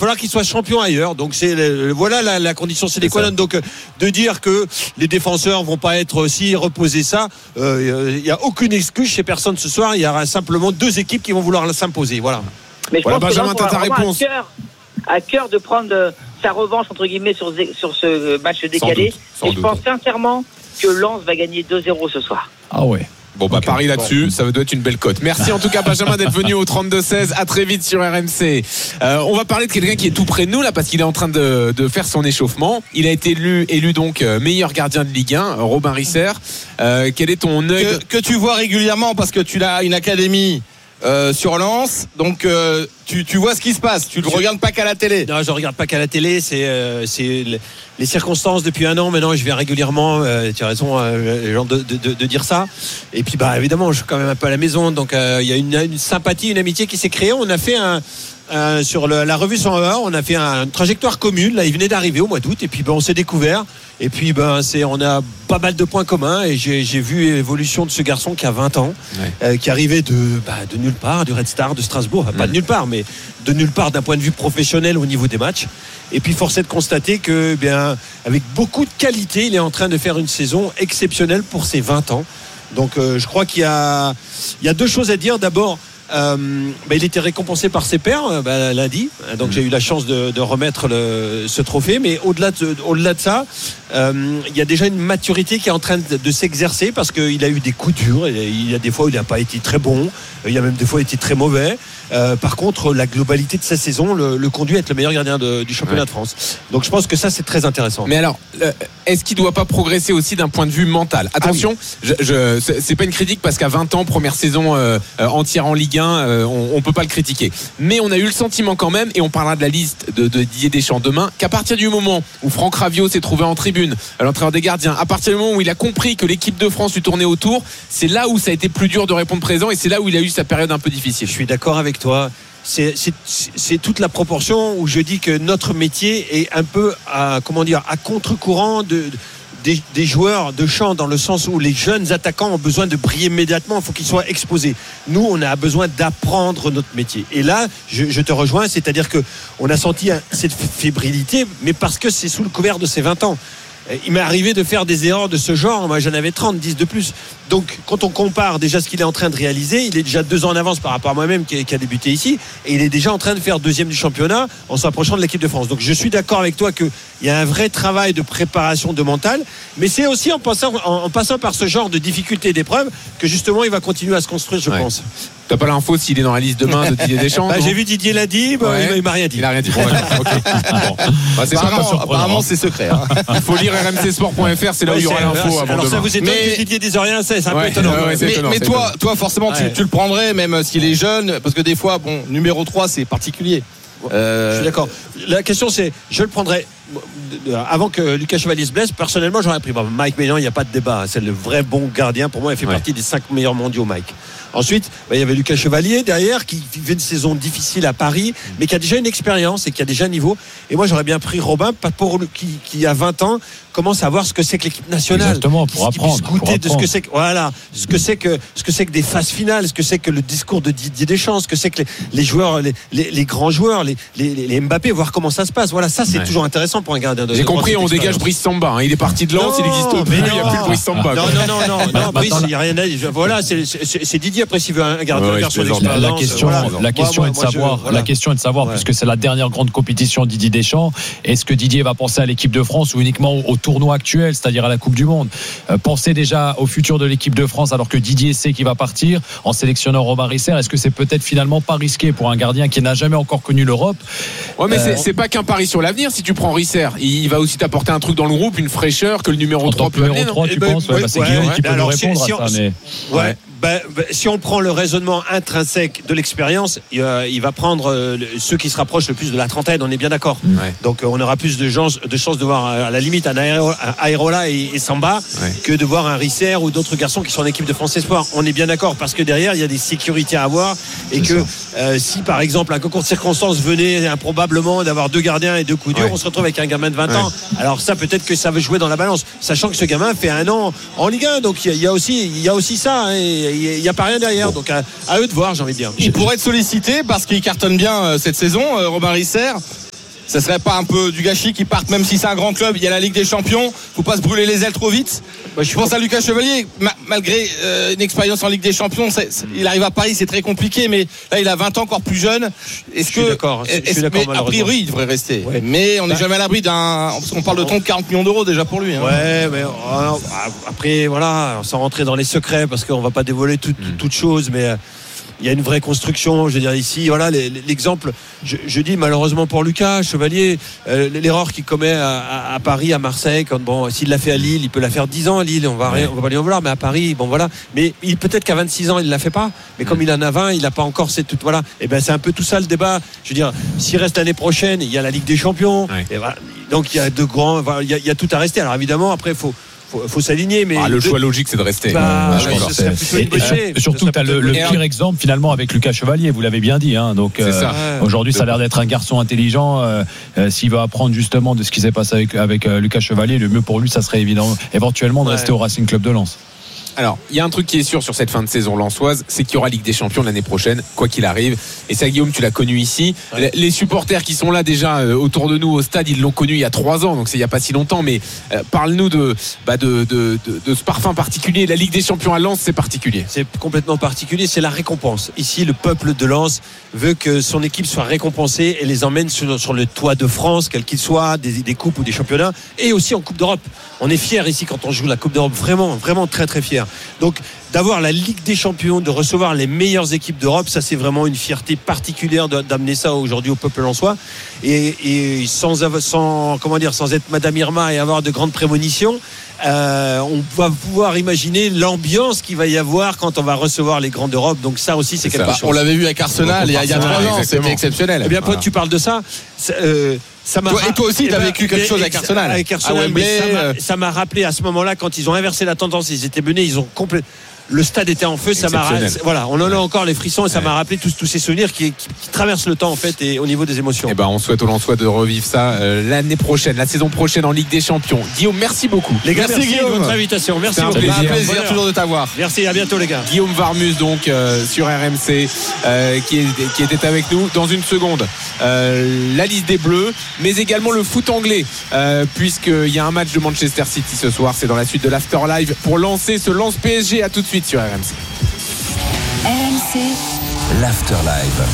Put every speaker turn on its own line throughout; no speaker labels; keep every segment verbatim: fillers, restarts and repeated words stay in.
falloir qu'il soit champion ailleurs. Donc c'est le, voilà la, la condition sine qua non. Donc de dire que les défenseurs vont pas être aussi reposer ça, il euh, y a aucune excuse chez personne ce soir. Il y aura simplement deux équipes qui vont vouloir s'imposer. Voilà.
Mais je
voilà,
pense
Benjamin,
que
t'as ta réponse.
À cœur, à cœur de prendre sa revanche entre guillemets sur sur ce match décalé.
Doute, sans
et je
doute.
pense sincèrement que Lens va gagner deux zéro ce soir.
Ah ouais.
Bon bah okay. Paris là-dessus, bon. Ça doit être une belle cote. Merci en tout cas Benjamin d'être venu au trente-deux seize. À très vite sur R M C. Euh, on va parler de quelqu'un qui est tout près de nous là parce qu'il est en train de, de faire son échauffement. Il a été élu, élu donc meilleur gardien de Ligue un, Robin Risser. Euh, quel est ton œil
que, que tu vois régulièrement parce que tu as une académie euh, sur Lens, donc euh, tu, tu vois ce qui se passe. Tu ne regardes pas qu'à la télé.
Non, je ne regarde pas qu'à la télé. C'est, euh, c'est les circonstances depuis un an. Maintenant, je viens régulièrement. Euh, tu as raison, euh, genre de, de, de, de dire ça. Et puis, bah, évidemment, je suis quand même un peu à la maison. Donc, il euh, y a une, une sympathie, une amitié qui s'est créée. On a fait un. Euh, sur le, la revue cent un, on a fait un, une trajectoire commune. Là, il venait d'arriver au mois d'août, et puis ben, on s'est découvert. Et puis, ben, c'est, on a pas mal de points communs. Et j'ai, j'ai vu l'évolution de ce garçon qui a vingt ans, ouais. euh, qui arrivait de, bah, de nulle part, du Red Star de Strasbourg. Mmh. Pas de nulle part, mais de nulle part d'un point de vue professionnel au niveau des matchs. Et puis, force est de constater que, bien, avec beaucoup de qualité, il est en train de faire une saison exceptionnelle pour ses vingt ans. Donc, euh, je crois qu'il y a, il y a deux choses à dire. D'abord, Euh, bah, il était récompensé par ses pairs bah, lundi, donc mmh. j'ai eu la chance de, de remettre le, ce trophée, mais au-delà de, au-delà de ça euh, il y a déjà une maturité qui est en train de, de s'exercer parce qu'il a eu des coups durs, il y a des fois où il n'a pas été très bon, il y a même des fois où il a été très mauvais. Euh, par contre, la globalité de sa saison le, le conduit à être le meilleur gardien de, du championnat ouais. de France. Donc je pense que ça c'est très intéressant.
Mais alors, est-ce qu'il ne doit pas progresser aussi d'un point de vue mental ? Attention, ah oui. je, je, c'est pas une critique parce qu'à vingt ans, première saison euh, entière en Ligue un, euh, on ne peut pas le critiquer. Mais on a eu le sentiment quand même, et on parlera de la liste de, de Didier Deschamps demain, qu'à partir du moment où Franck Raviot s'est trouvé en tribune, à l'entraîneur des gardiens, à partir du moment où il a compris que l'équipe de France lui tournait autour, c'est là où ça a été plus dur de répondre présent et c'est là où il a eu sa période un peu difficile.
Je suis d'accord avec toi. C'est, c'est, c'est toute la proportion où je dis que notre métier est un peu à, comment dire, à contre-courant de, des, des joueurs de champ, dans le sens où les jeunes attaquants ont besoin de briller immédiatement, il faut qu'ils soient exposés. Nous, on a besoin d'apprendre notre métier. Et là, je, je te rejoins, c'est-à-dire qu'on a senti un, cette fébrilité, mais parce que c'est sous le couvert de ses vingt ans. Il m'est arrivé de faire des erreurs de ce genre. Moi, j'en avais trente, dix de plus. Donc, quand on compare déjà ce qu'il est en train de réaliser, il est déjà deux ans en avance par rapport à moi-même qui, qui a débuté ici. Et il est déjà en train de faire deuxième du championnat en s'approchant de l'équipe de France. Donc, je suis d'accord avec toi qu'il y a un vrai travail de préparation de mental. Mais c'est aussi en passant, en, en passant par ce genre de difficultés et d'épreuves que justement, il va continuer à se construire, je ouais. pense.
T'as pas l'info s'il est dans la liste demain de Didier Deschamps?
Bah, j'ai vu Didier l'a dit, bah, ouais. il, il m'a rien dit.
Il a rien dit. Bon, okay. bon. Bah, c'est
apparemment, apparemment c'est secret. Hein.
Il faut lire R M C sport point F R, c'est là ouais, où il y aura l'info avant
alors
demain.
Ça vous étonne mais... que Didier dise rien, c'est, c'est un ouais, peu étonnant.
Ouais, mais, étonnant, mais toi, étonnant. toi, forcément, ouais. tu, tu le prendrais même s'il est jeune, parce que des fois, bon, numéro trois, c'est particulier.
Euh... Je suis d'accord. La question c'est, je le prendrais avant que Lucas Chevalier se blesse. Personnellement, j'aurais pris bon, Mike Maignan, il n'y a pas de débat. C'est le vrai bon gardien. Pour moi, il fait ouais. partie des cinq meilleurs mondiaux, Mike. Ensuite, bah, il y avait Lucas Chevalier derrière qui vivait une saison difficile à Paris, mais qui a déjà une expérience et qui a déjà un niveau. Et moi, j'aurais bien pris Robin, pas pour qui, qui a vingt ans commence à voir ce que c'est que l'équipe nationale.
Exactement, pour apprendre.
Goûter
pour apprendre.
de ce que c'est que, voilà, ce que c'est que, ce que c'est que des phases finales, ce que c'est que le discours de Didier Deschamps, ce que c'est que les, les joueurs, les, les, les grands joueurs, les, les, les Mbappé, voir comment ça se passe. Voilà, ça, c'est ouais. toujours intéressant pour un gardien de.
J'ai compris, on dégage Brice Samba. Hein. Il est parti de Lens, il n'existe plus, il n'y a plus de Brice Samba.
Non, non, non, non, non, Brice, il n'y a rien à dire. Voilà, c'est, c'est, c'est Didier après s'il veut un gardien.
Ouais, la, la question, voilà. la question moi, est de moi, savoir, je, voilà. la question est de savoir, ouais. puisque c'est la dernière grande compétition de Didier Deschamps, est-ce que Didier va penser à l'équipe de France ou uniquement au, au tournoi actuel, c'est-à-dire à la Coupe du Monde? euh, Penser déjà au futur de l'équipe de France alors que Didier sait qu'il va partir en sélectionnant Robin Risser, est-ce que c'est peut-être finalement pas risqué pour un gardien qui n'a jamais encore connu l'Europe?
Ouais, mais euh, c'est, c'est pas qu'un pari sur l'avenir. Si tu prends Risser, il va aussi t'apporter un truc dans le groupe, une fraîcheur que le numéro trois peut amener.
numéro trois, tu penses? Ouais, bah, c'est Guillaume qui peut nous répondre à ça.
Ouais. Ben, ben, si on prend le raisonnement intrinsèque de l'expérience, il, euh, il va prendre euh, ceux qui se rapprochent le plus de la trentaine, on est bien d'accord. Ouais. Donc euh, on aura plus de chances de, chance de voir euh, à la limite un Aérola et, et Samba ouais. que de voir un Risser ou d'autres garçons qui sont en équipe de France Espoir. On est bien d'accord parce que derrière il y a des sécurités à avoir et c'est que euh, si par exemple un concours de circonstances venait improbablement d'avoir deux gardiens et deux coups durs, ouais. on se retrouve avec un gamin de vingt ouais. ans. Alors ça peut-être que ça veut jouer dans la balance, sachant que ce gamin fait un an en Ligue un, donc il y, y a aussi il y a aussi ça. Hein, et, il n'y a pas rien derrière, bon. donc à, à eux de voir, j'ai envie de dire.
Il pourrait être sollicité parce qu'il cartonne bien euh, cette saison, euh, Robin Risser. ça serait pas un peu du gâchis qu'ils partent, même si c'est un grand club, il y a la Ligue des Champions, faut pas se brûler les ailes trop vite. Bah, je pense à Lucas Chevalier, ma- malgré euh, une expérience en Ligue des Champions, c'est, c'est, il arrive à Paris, c'est très compliqué, mais là il a vingt ans, encore plus jeune. Est-ce
je
que,
suis d'accord, je
est-ce,
suis d'accord,
mais a priori il devrait rester.
Ouais.
Mais on n'est
bah,
jamais à l'abri d'un, parce qu'on parle de trente à quarante millions d'euros déjà pour lui. Hein.
Ouais, mais euh, après voilà, sans rentrer dans les secrets, parce qu'on va pas dévoiler toute, toute, toute chose, mais euh, il y a une vraie construction. Je veux dire, ici, voilà, l'exemple, je, je dis malheureusement pour Lucas Chevalier, euh, l'erreur qu'il commet à, à, à Paris, à Marseille, quand, bon, s'il l'a fait à Lille, il peut la faire dix ans à Lille, on va, ouais. rien, on va pas lui en vouloir, mais à Paris, bon voilà. Mais il, peut-être qu'à vingt-six ans, il ne la fait pas, mais comme mmh. il en a vingt, il n'a pas encore cette. Voilà. Et ben c'est un peu tout ça le débat. Je veux dire, s'il reste l'année prochaine, il y a la Ligue des Champions, ouais. et voilà. Donc il y a de grands. Il y a, il y a tout à rester. Alors évidemment, après, il faut. Faut, faut s'aligner, mais
ah, le choix logique c'est de rester.
Bah,
ouais, je
ouais,
pense
ce serait plutôt une bonne
et, et surtout tu as le, le pire exemple finalement avec Lucas Chevalier, vous l'avez bien dit hein, donc euh,
ça.
Ouais. Aujourd'hui ça a l'air d'être un garçon intelligent, euh, euh, s'il veut apprendre justement de ce qui s'est passé avec, avec euh, Lucas Chevalier, le mieux pour lui ça serait évident éventuellement de ouais. rester au Racing Club de Lens.
Alors, il y a un truc qui est sûr sur cette fin de saison lensoise, c'est qu'il y aura Ligue des Champions l'année prochaine, quoi qu'il arrive. Et ça, Guillaume, tu l'as connu ici. Ouais. Les supporters qui sont là déjà euh, autour de nous au stade, ils l'ont connu il y a trois ans, donc c'est il y a pas si longtemps. Mais euh, parle-nous de, bah de, de, de, de ce parfum particulier. La Ligue des Champions à Lens, c'est particulier.
C'est complètement particulier. C'est la récompense. Ici, le peuple de Lens veut que son équipe soit récompensée et les emmène sur, sur le toit de France, quel qu'il soit, des, des coupes ou des championnats, et aussi en Coupe d'Europe. On est fiers ici quand on joue la Coupe d'Europe, vraiment, vraiment très très fiers. Donc d'avoir la Ligue des Champions, de recevoir les meilleures équipes d'Europe, ça c'est vraiment une fierté particulière d'amener ça aujourd'hui au peuple lensois. Et, et sans, sans, comment dire, sans être Madame Irma et avoir de grandes prémonitions, euh, on va pouvoir imaginer l'ambiance qu'il va y avoir quand on va recevoir les grands d'Europe. Donc ça aussi c'est, c'est quelque ça. chose.
On l'avait vu avec Arsenal il y a, il y a trois ans, c'était exceptionnel.
Eh bien, voilà. Tu parles de ça. Euh, Ça m'a
toi, et toi aussi, tu as
ben,
vécu quelque chose avec Arsenal.
Avec Arsenal,
Wembley,
ça, m'a,
euh...
ça m'a rappelé à ce moment-là, quand ils ont inversé la tendance, ils étaient menés, ils ont complètement. Le stade était en feu, ça m'a voilà, on en a encore les frissons et ça ouais. m'a rappelé tous, tous ces souvenirs qui, qui, qui traversent le temps en fait et au niveau des émotions.
Et ben on souhaite aux Lensois de revivre ça euh, l'année prochaine, la saison prochaine en Ligue des Champions. Guillaume, merci beaucoup.
Les gars,
merci,
merci
Guillaume
de votre invitation. Merci
c'est un
beaucoup.
plaisir, un plaisir voilà. toujours de t'avoir.
Merci, à bientôt les gars.
Guillaume Varmus donc euh, sur R M C euh, qui, est, qui était avec nous dans une seconde. Euh, la liste des Bleus, mais également le foot anglais, euh, puisqu'il y a un match de Manchester City ce soir. C'est dans la suite de l'Afterlive pour lancer ce lance P S G. À tout de suite sur R M C.
R M C,
l'Afterlive.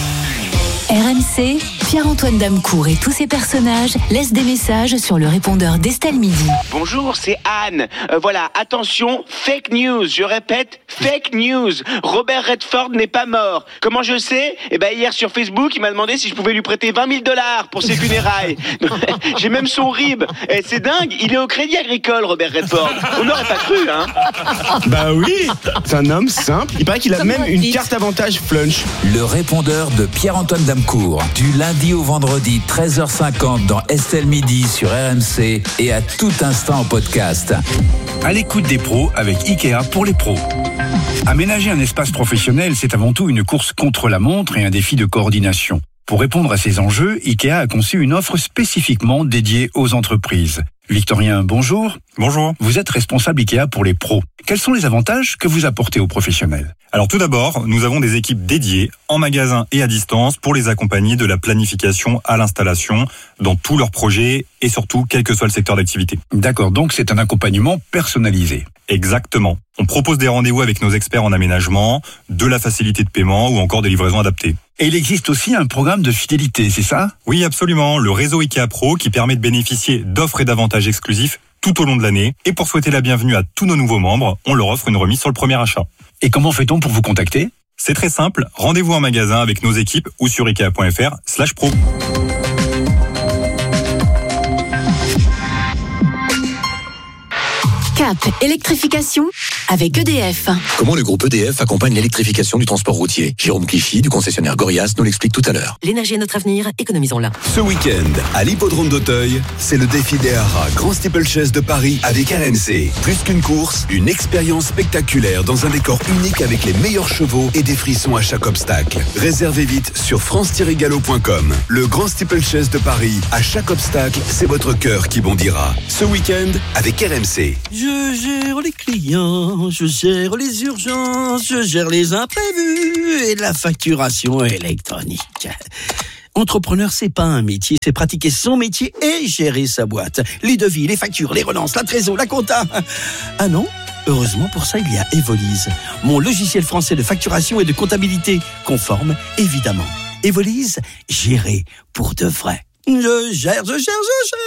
R M C, Pierre-Antoine Damecourt et tous ses personnages laissent des messages sur le répondeur d'Estelle Midi.
Bonjour, c'est Anne. Euh, voilà, attention, fake news. Je répète, fake news. Robert Redford n'est pas mort. Comment je sais ? Eh ben hier sur Facebook, il m'a demandé si je pouvais lui prêter vingt mille dollars pour ses funérailles. J'ai même son R I B. Et c'est dingue, il est au Crédit Agricole, Robert Redford. On n'aurait pas cru, hein ?
Bah oui, c'est un homme simple. Il paraît qu'il a Comme même une carte avantage Flunch.
Le répondeur de Pierre-Antoine Damecourt, du lundi au vendredi treize heures cinquante dans Estelle Midi sur R M C et à tout instant en podcast.
À l'écoute des pros avec Ikea pour les pros. Aménager un espace professionnel, c'est avant tout une course contre la montre et un défi de coordination. Pour répondre à ces enjeux, Ikea a conçu une offre spécifiquement dédiée aux entreprises. Victorien, bonjour.
Bonjour.
Vous êtes responsable Ikea pour les pros. Quels sont les avantages que vous apportez aux professionnels ?
Alors tout d'abord, nous avons des équipes dédiées en magasin et à distance pour les accompagner de la planification à l'installation dans tous leurs projets et surtout quel que soit le secteur d'activité.
D'accord, donc c'est un accompagnement personnalisé.
Exactement. On propose des rendez-vous avec nos experts en aménagement, de la facilité de paiement ou encore des livraisons adaptées.
Et il existe aussi un programme de fidélité, c'est ça ?
Oui, absolument. Le réseau Ikea Pro qui permet de bénéficier d'offres et d'avantages exclusifs tout au long de l'année. Et pour souhaiter la bienvenue à tous nos nouveaux membres, on leur offre une remise sur le premier achat.
Et comment fait-on pour vous contacter ?
C'est très simple. Rendez-vous en magasin avec nos équipes ou sur ikea.fr slash pro.
Cap électrification avec E D F.
Comment le groupe E D F accompagne l'électrification du transport routier ? Jérôme Clichy du concessionnaire Gorias nous l'explique tout à l'heure.
L'énergie est notre avenir, économisons-la.
Ce week-end, à l'hippodrome d'Auteuil, c'est le défi des haras Grand Steeplechase de Paris avec R M C. Plus qu'une course, une expérience spectaculaire dans un décor unique avec les meilleurs chevaux et des frissons à chaque obstacle. Réservez vite sur france tiret galop point com. Le Grand Steeplechase de Paris, à chaque obstacle, c'est votre cœur qui bondira. Ce week-end, avec R M C.
Je gère les clients, je gère les urgences, je gère les imprévus et la facturation électronique. Entrepreneur, c'est pas un métier, c'est pratiquer son métier et gérer sa boîte. Les devis, les factures, les relances, la trésor, la compta. Ah non ? Heureusement, pour ça, il y a Evolise, mon logiciel français de facturation et de comptabilité, conforme, évidemment. Evolise, gérer pour de vrai. Je gère, je gère,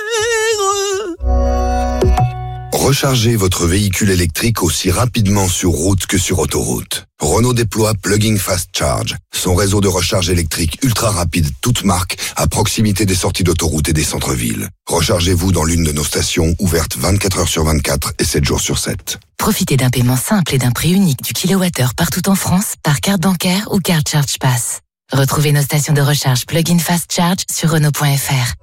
je gère.
Rechargez votre véhicule électrique aussi rapidement sur route que sur autoroute. Renault déploie Plug-in Fast Charge, son réseau de recharge électrique ultra rapide, toute marque, à proximité des sorties d'autoroute et des centres-villes. Rechargez-vous dans l'une de nos stations ouvertes vingt-quatre heures sur vingt-quatre et sept jours sur sept.
Profitez d'un paiement simple et d'un prix unique du kilowattheure partout en France par carte bancaire ou carte Charge Pass. Retrouvez nos stations de recharge Plug-in Fast Charge sur Renault point F R.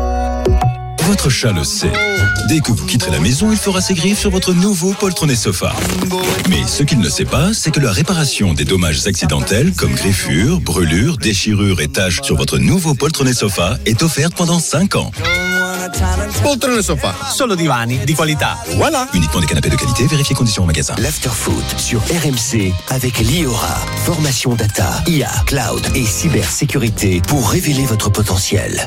Votre chat le sait. Dès que vous quitterez la maison, il fera ses griffes sur votre nouveau poltronné sofa. Mais ce qu'il ne sait pas, c'est que la réparation des dommages accidentels, comme griffures, brûlures, déchirures et taches sur votre nouveau poltronné sofa, est offerte pendant cinq ans.
Poltrone sofa, solo divani di qualità. Voilà.
Uniquement des canapés de qualité, vérifiez conditions en magasin.
L'Afterfoot sur R M C avec l'I O R A. Formation data, I A, cloud et cybersécurité pour révéler votre potentiel.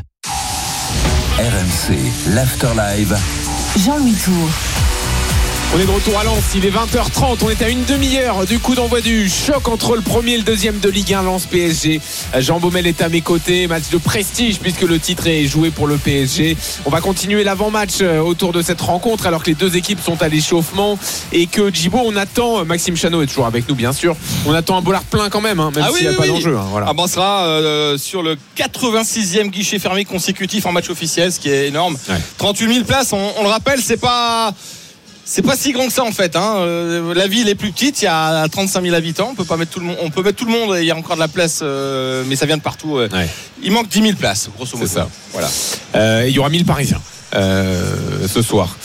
R M C, l'Afterlive.
Jean-Louis Tour.
On est de retour à Lens, il est vingt heures trente, on est à une demi-heure du coup d'envoi du choc entre le premier et le deuxième de Ligue un, Lens P S G. Jean Baumel est à mes côtés, match de prestige puisque le titre est joué pour le P S G. On va continuer l'avant-match autour de cette rencontre alors que les deux équipes sont à l'échauffement et que Djibo, on attend, Maxime Chanot est toujours avec nous bien sûr, on attend un Bollard plein quand même, hein, même
ah
s'il n'y
oui,
a
oui,
pas
oui.
d'enjeu. Hein, voilà.
Ah ben, on sera euh, sur le quatre-vingt-sixième guichet fermé consécutif en match officiel, ce qui est énorme. Ouais. trente-huit mille places, on, on le rappelle, c'est pas... C'est pas si grand que ça en fait. Hein. Euh, la ville est plus petite, il y a trente-cinq mille habitants. On peut pas mettre tout le monde. On peut mettre tout le monde. Il y a encore de la place, euh, mais ça vient de partout. Euh. Ouais. Il manque dix mille places, grosso modo.
C'est ça.
Voilà.
Euh, il y aura mille Parisiens. Euh, ce soir.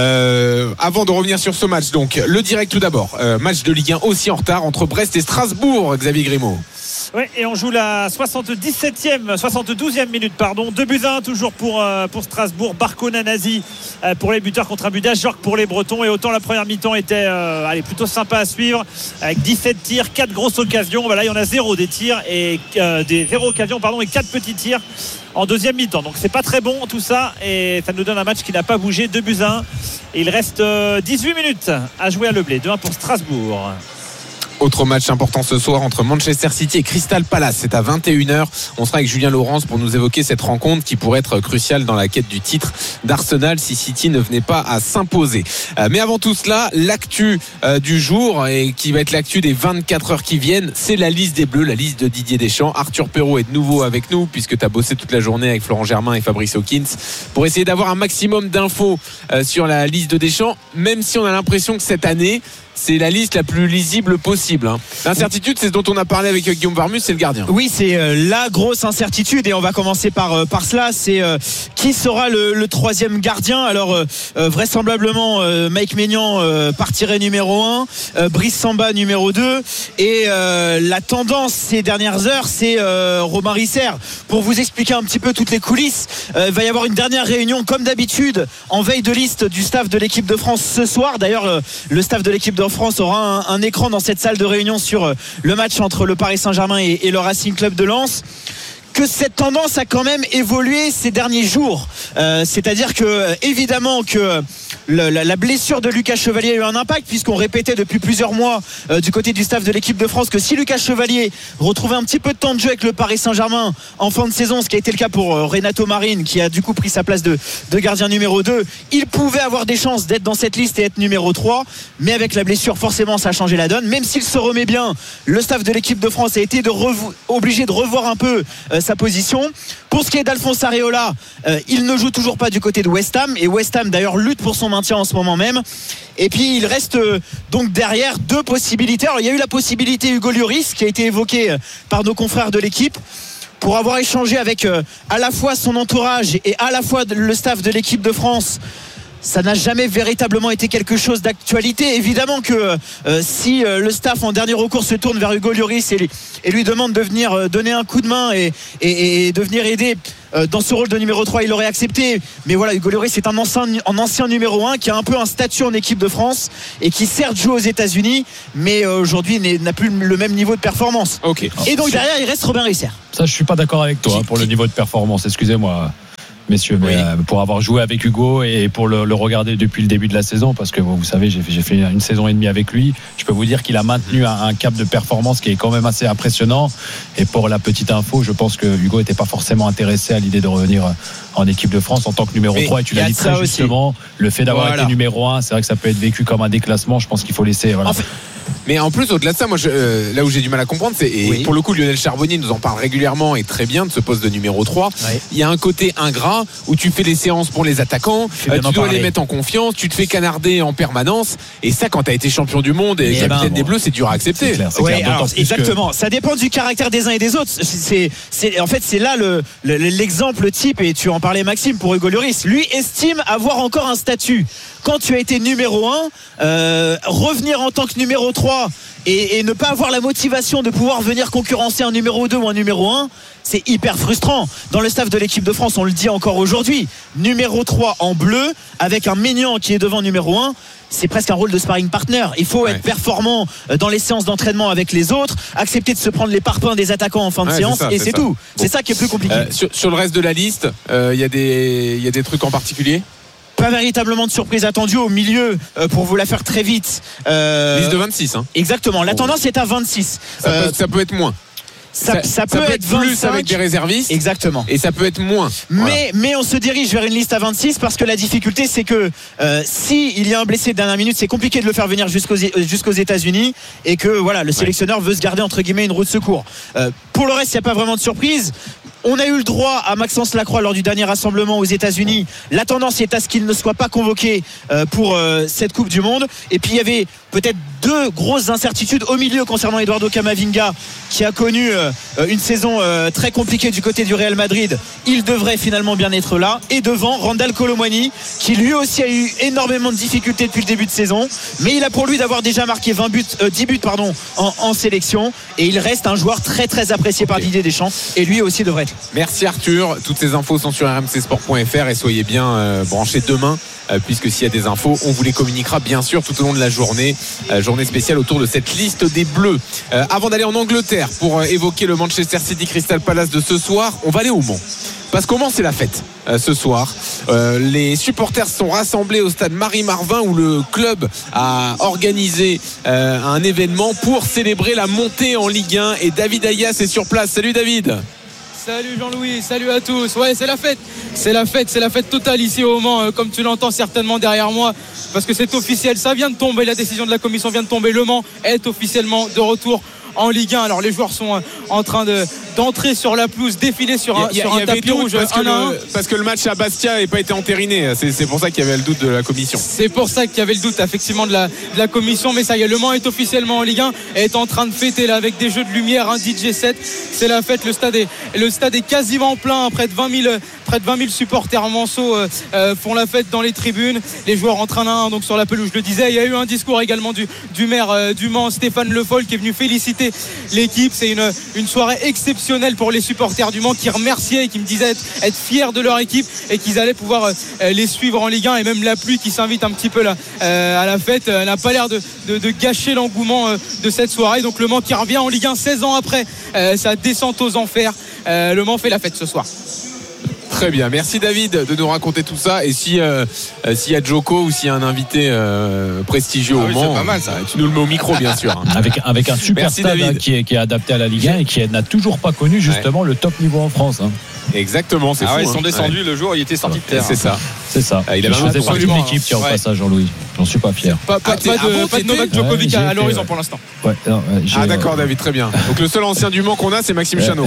Euh, avant de revenir sur ce match, donc le direct tout d'abord. Euh, match de Ligue un aussi en retard entre Brest et Strasbourg. Xavier Grimaud.
Oui, et on joue la soixante-dix-septième, soixante-douzième minute, pardon. deux buts à un toujours pour, euh, pour Strasbourg. Barco Nanasi euh, pour les buteurs contre un but d'Ajorc pour les Bretons. Et autant la première mi-temps était euh, allez, plutôt sympa à suivre avec dix-sept tirs, quatre grosses occasions. Voilà, il y en a zéro des tirs et euh, des zéro occasions pardon, et quatre petits tirs en deuxième mi-temps. Donc c'est pas très bon tout ça et ça nous donne un match qui n'a pas bougé. deux buts à un. Et il reste euh, dix-huit minutes à jouer à Leblé. deux à un pour Strasbourg.
Autre match important ce soir entre Manchester City et Crystal Palace. C'est à vingt et une heures. On sera avec Julien Laurence pour nous évoquer cette rencontre qui pourrait être cruciale dans la quête du titre d'Arsenal si City ne venait pas à s'imposer. Mais avant tout cela, l'actu du jour et qui va être l'actu des vingt-quatre heures qui viennent, c'est la liste des Bleus, la liste de Didier Deschamps. Arthur Perrault est de nouveau avec nous puisque tu as bossé toute la journée avec Florent Germain et Fabrice Hawkins pour essayer d'avoir un maximum d'infos sur la liste de Deschamps, même si on a l'impression que cette année c'est la liste la plus lisible possible. Hein. L'incertitude, c'est ce dont on a parlé avec Guillaume Varmus, c'est le gardien.
Oui, c'est euh, la grosse incertitude et on va commencer par, euh, par cela. C'est euh, qui sera le, le troisième gardien. Alors, euh, euh, vraisemblablement, euh, Mike Maignan euh, partirait numéro un, euh, Brice Samba numéro deux et euh, la tendance ces dernières heures, c'est euh, Romain Risser. Pour vous expliquer un petit peu toutes les coulisses, euh, il va y avoir une dernière réunion, comme d'habitude, en veille de liste du staff de l'équipe de France ce soir. D'ailleurs, euh, le staff de l'équipe de France aura un, un écran dans cette salle de réunion sur le match entre le Paris Saint-Germain et, et le Racing Club de Lens. Que cette tendance a quand même évolué ces derniers jours. Euh, c'est-à-dire que évidemment que le, la, la blessure de Lucas Chevalier a eu un impact puisqu'on répétait depuis plusieurs mois euh, du côté du staff de l'équipe de France que si Lucas Chevalier retrouvait un petit peu de temps de jeu avec le Paris Saint-Germain en fin de saison, ce qui a été le cas pour euh, Renato Marine qui a du coup pris sa place de, de gardien numéro deux, il pouvait avoir des chances d'être dans cette liste et être numéro trois, mais avec la blessure forcément ça a changé la donne. Même s'il se remet bien, le staff de l'équipe de France a été de revo- obligé de revoir un peu euh, sa position. Pour ce qui est d'Alphonse Areola, euh, il ne joue toujours pas du côté de West Ham et West Ham d'ailleurs lutte pour son maintien en ce moment même. Et puis il reste euh, donc derrière deux possibilités. Alors il y a eu la possibilité Hugo Lloris qui a été évoquée euh, par nos confrères de l'équipe pour avoir échangé avec euh, à la fois son entourage et à la fois le staff de l'équipe de France. ça n'a jamais véritablement été quelque chose d'actualité. Évidemment que euh, si euh, le staff en dernier recours se tourne vers Hugo Lloris et lui, et lui demande de venir euh, donner un coup de main et, et, et de venir aider euh, dans ce rôle de numéro trois, il aurait accepté. Mais voilà, Hugo Lloris est un ancien, un ancien numéro un qui a un peu un statut en équipe de France et qui certes joue aux États-Unis, mais euh, aujourd'hui n'a plus le même niveau de performance.
Okay.
Et donc derrière, il reste Robin Risser.
Ça, je suis pas d'accord avec toi hein, pour le niveau de performance. Excusez-moi. Messieurs, mais oui. euh, pour avoir joué avec Hugo et pour le, le regarder depuis le début de la saison, parce que vous savez, j'ai fait, j'ai fait une saison et demie avec lui, je peux vous dire qu'il a maintenu un, un cap de performance qui est quand même assez impressionnant. Et pour la petite info, je pense que Hugo n'était pas forcément intéressé à l'idée de revenir en équipe de France en tant que numéro mais trois. Et tu l'as dit très justement, le fait d'avoir voilà. été numéro un, c'est vrai que ça peut être vécu comme un déclassement. Je pense qu'il faut laisser. Voilà.
En fait, mais en plus, au-delà de ça, moi, je, euh, là où j'ai du mal à comprendre, c'est et oui. pour le coup, Lionel Charbonnier nous en parle régulièrement et très bien de ce poste de numéro trois. Oui. Il y a un côté ingrat où tu fais des séances pour les attaquants, euh, tu dois parler. les mettre en confiance, tu te fais canarder en permanence. Et ça, quand tu as été champion du monde et, et capitaine ben, des Bleus, c'est dur à accepter.
C'est clair, c'est ouais, clair, alors, exactement. Que... Ça dépend du caractère des uns et des autres. C'est, c'est, en fait, c'est là le, le, l'exemple type, et tu en parlais, Maxime, pour Hugo Lloris. Lui estime avoir encore un statut. Quand tu as été numéro un, euh, revenir en tant que numéro trois et, et ne pas avoir la motivation de pouvoir venir concurrencer un numéro deux ou un numéro un, c'est hyper frustrant. Dans le staff de l'équipe de France, on le dit encore aujourd'hui, numéro trois en bleu avec un Maignan qui est devant numéro un, c'est presque un rôle de sparring partner. Il faut ouais. être performant dans les séances d'entraînement avec les autres, accepter de se prendre les parpaings des attaquants en fin de ouais, séance, c'est ça, et c'est, c'est tout. Bon. C'est ça qui est plus compliqué.
Euh, sur, sur le reste de la liste, il euh, y a des, y a des trucs en particulier?
Pas véritablement de surprise attendue au milieu, euh, pour vous la faire très vite.
Euh, liste de vingt-six. Hein.
Exactement. La tendance est à vingt-six.
Ça, euh, peut, ça peut être moins.
Ça, ça, ça, peut
ça peut
être
être plus
vingt-cinq
avec des réservistes.
Exactement.
Et ça peut être moins.
Mais,
voilà.
mais on se dirige vers une liste à vingt-six parce que la difficulté, c'est que euh, si il y a un blessé de dernière minute, c'est compliqué de le faire venir jusqu'aux, jusqu'aux États-Unis et que voilà, le sélectionneur ouais. veut se garder entre guillemets une roue de secours. Euh, pour le reste, il n'y a pas vraiment de surprise. On a eu le droit à Maxence Lacroix lors du dernier rassemblement aux États-Unis. La tendance est à ce qu'il ne soit pas convoqué pour cette Coupe du Monde. Et puis il y avait peut-être deux grosses incertitudes au milieu concernant Eduardo Camavinga, qui a connu une saison très compliquée du côté du Real Madrid. Il devrait finalement bien être là. Et devant, Randal Kolo Muani, qui lui aussi a eu énormément de difficultés depuis le début de saison. Mais il a pour lui d'avoir déjà marqué vingt buts, euh, dix buts pardon, en, en sélection. Et il reste un joueur très très apprécié okay. par Didier Deschamps. Et lui aussi devrait être.
Merci Arthur. Toutes ces infos sont sur r m c sport point f r et soyez bien euh, branchés demain. Euh, puisque s'il y a des infos, on vous les communiquera bien sûr tout au long de la journée. Euh, journée spéciale autour de cette liste des Bleus. Euh, avant d'aller en Angleterre pour euh, évoquer le Manchester City Crystal Palace de ce soir, on va aller au Mans. Parce qu'au Mans, c'est la fête euh, ce soir. Euh, les supporters sont rassemblés au stade Marie-Marvin où le club a organisé euh, un événement pour célébrer la montée en Ligue un. Et David Ayas est sur place. Salut David.
Salut Jean-Louis, salut à tous. Ouais, c'est la fête, c'est la fête, c'est la fête totale ici au Mans, euh, comme tu l'entends certainement derrière moi, parce que c'est officiel, ça vient de tomber, la décision de la commission vient de tomber. Le Mans est officiellement de retour en Ligue un. Alors les joueurs sont en train de, d'entrer sur la pelouse, défiler sur un, y a, sur un tapis rouge
parce que, le, parce que le match à Bastia n'a pas été entériné. C'est, c'est pour ça qu'il y avait le doute de la commission.
C'est pour ça qu'il y avait le doute effectivement de la, de la commission. Mais ça y est, le Mans est officiellement en Ligue un et est en train de fêter là avec des jeux de lumière, un D J set. C'est la fête. Le stade est, le stade est quasiment plein. Près de vingt mille, près de vingt mille supporters manceaux euh, euh, font la fête dans les tribunes. Les joueurs rentrent un à un donc sur la pelouse. Je le disais, il y a eu un discours également du, du maire euh, du Mans, Stéphane Le Foll, qui est venu féliciter l'équipe. C'est une, une soirée exceptionnelle pour les supporters du Mans qui remerciaient et qui me disaient être, être fiers de leur équipe et qu'ils allaient pouvoir euh, les suivre en Ligue un. Et même la pluie qui s'invite un petit peu là, euh, à la fête euh, n'a pas l'air de, de, de gâcher l'engouement euh, de cette soirée. Donc le Mans qui revient en Ligue un seize ans après euh, sa descente aux enfers. Euh, le Mans fait la fête ce soir.
Très bien, merci David de nous raconter tout ça. Et si euh, euh, s'il y a Joko ou s'il y a un invité euh, prestigieux ah au oui, Mans,
pas mal, ça.
Euh, tu nous le mets au micro bien sûr.
Avec, avec un super merci, stade hein, qui, est, qui est adapté à la Ligue un et qui n'a toujours pas connu justement ouais. le top niveau en France. Hein.
Exactement, c'est
ah
fou.
Ouais, ils sont
hein.
descendus
ouais.
le jour où il était sorti de terre.
C'est ça.
C'est ça.
Ah, il
je faisais partie de l'équipe qui en
ouais.
passage, Jean-Louis. J'en suis pas fier.
Pas, pas, ah, pas, de,
ah,
pas de Novak Djokovic ouais, à l'horizon
fait,
pour l'instant.
Ouais, non,
ah d'accord David, très bien. Donc le seul ancien du Mans qu'on a, c'est Maxime Chanot.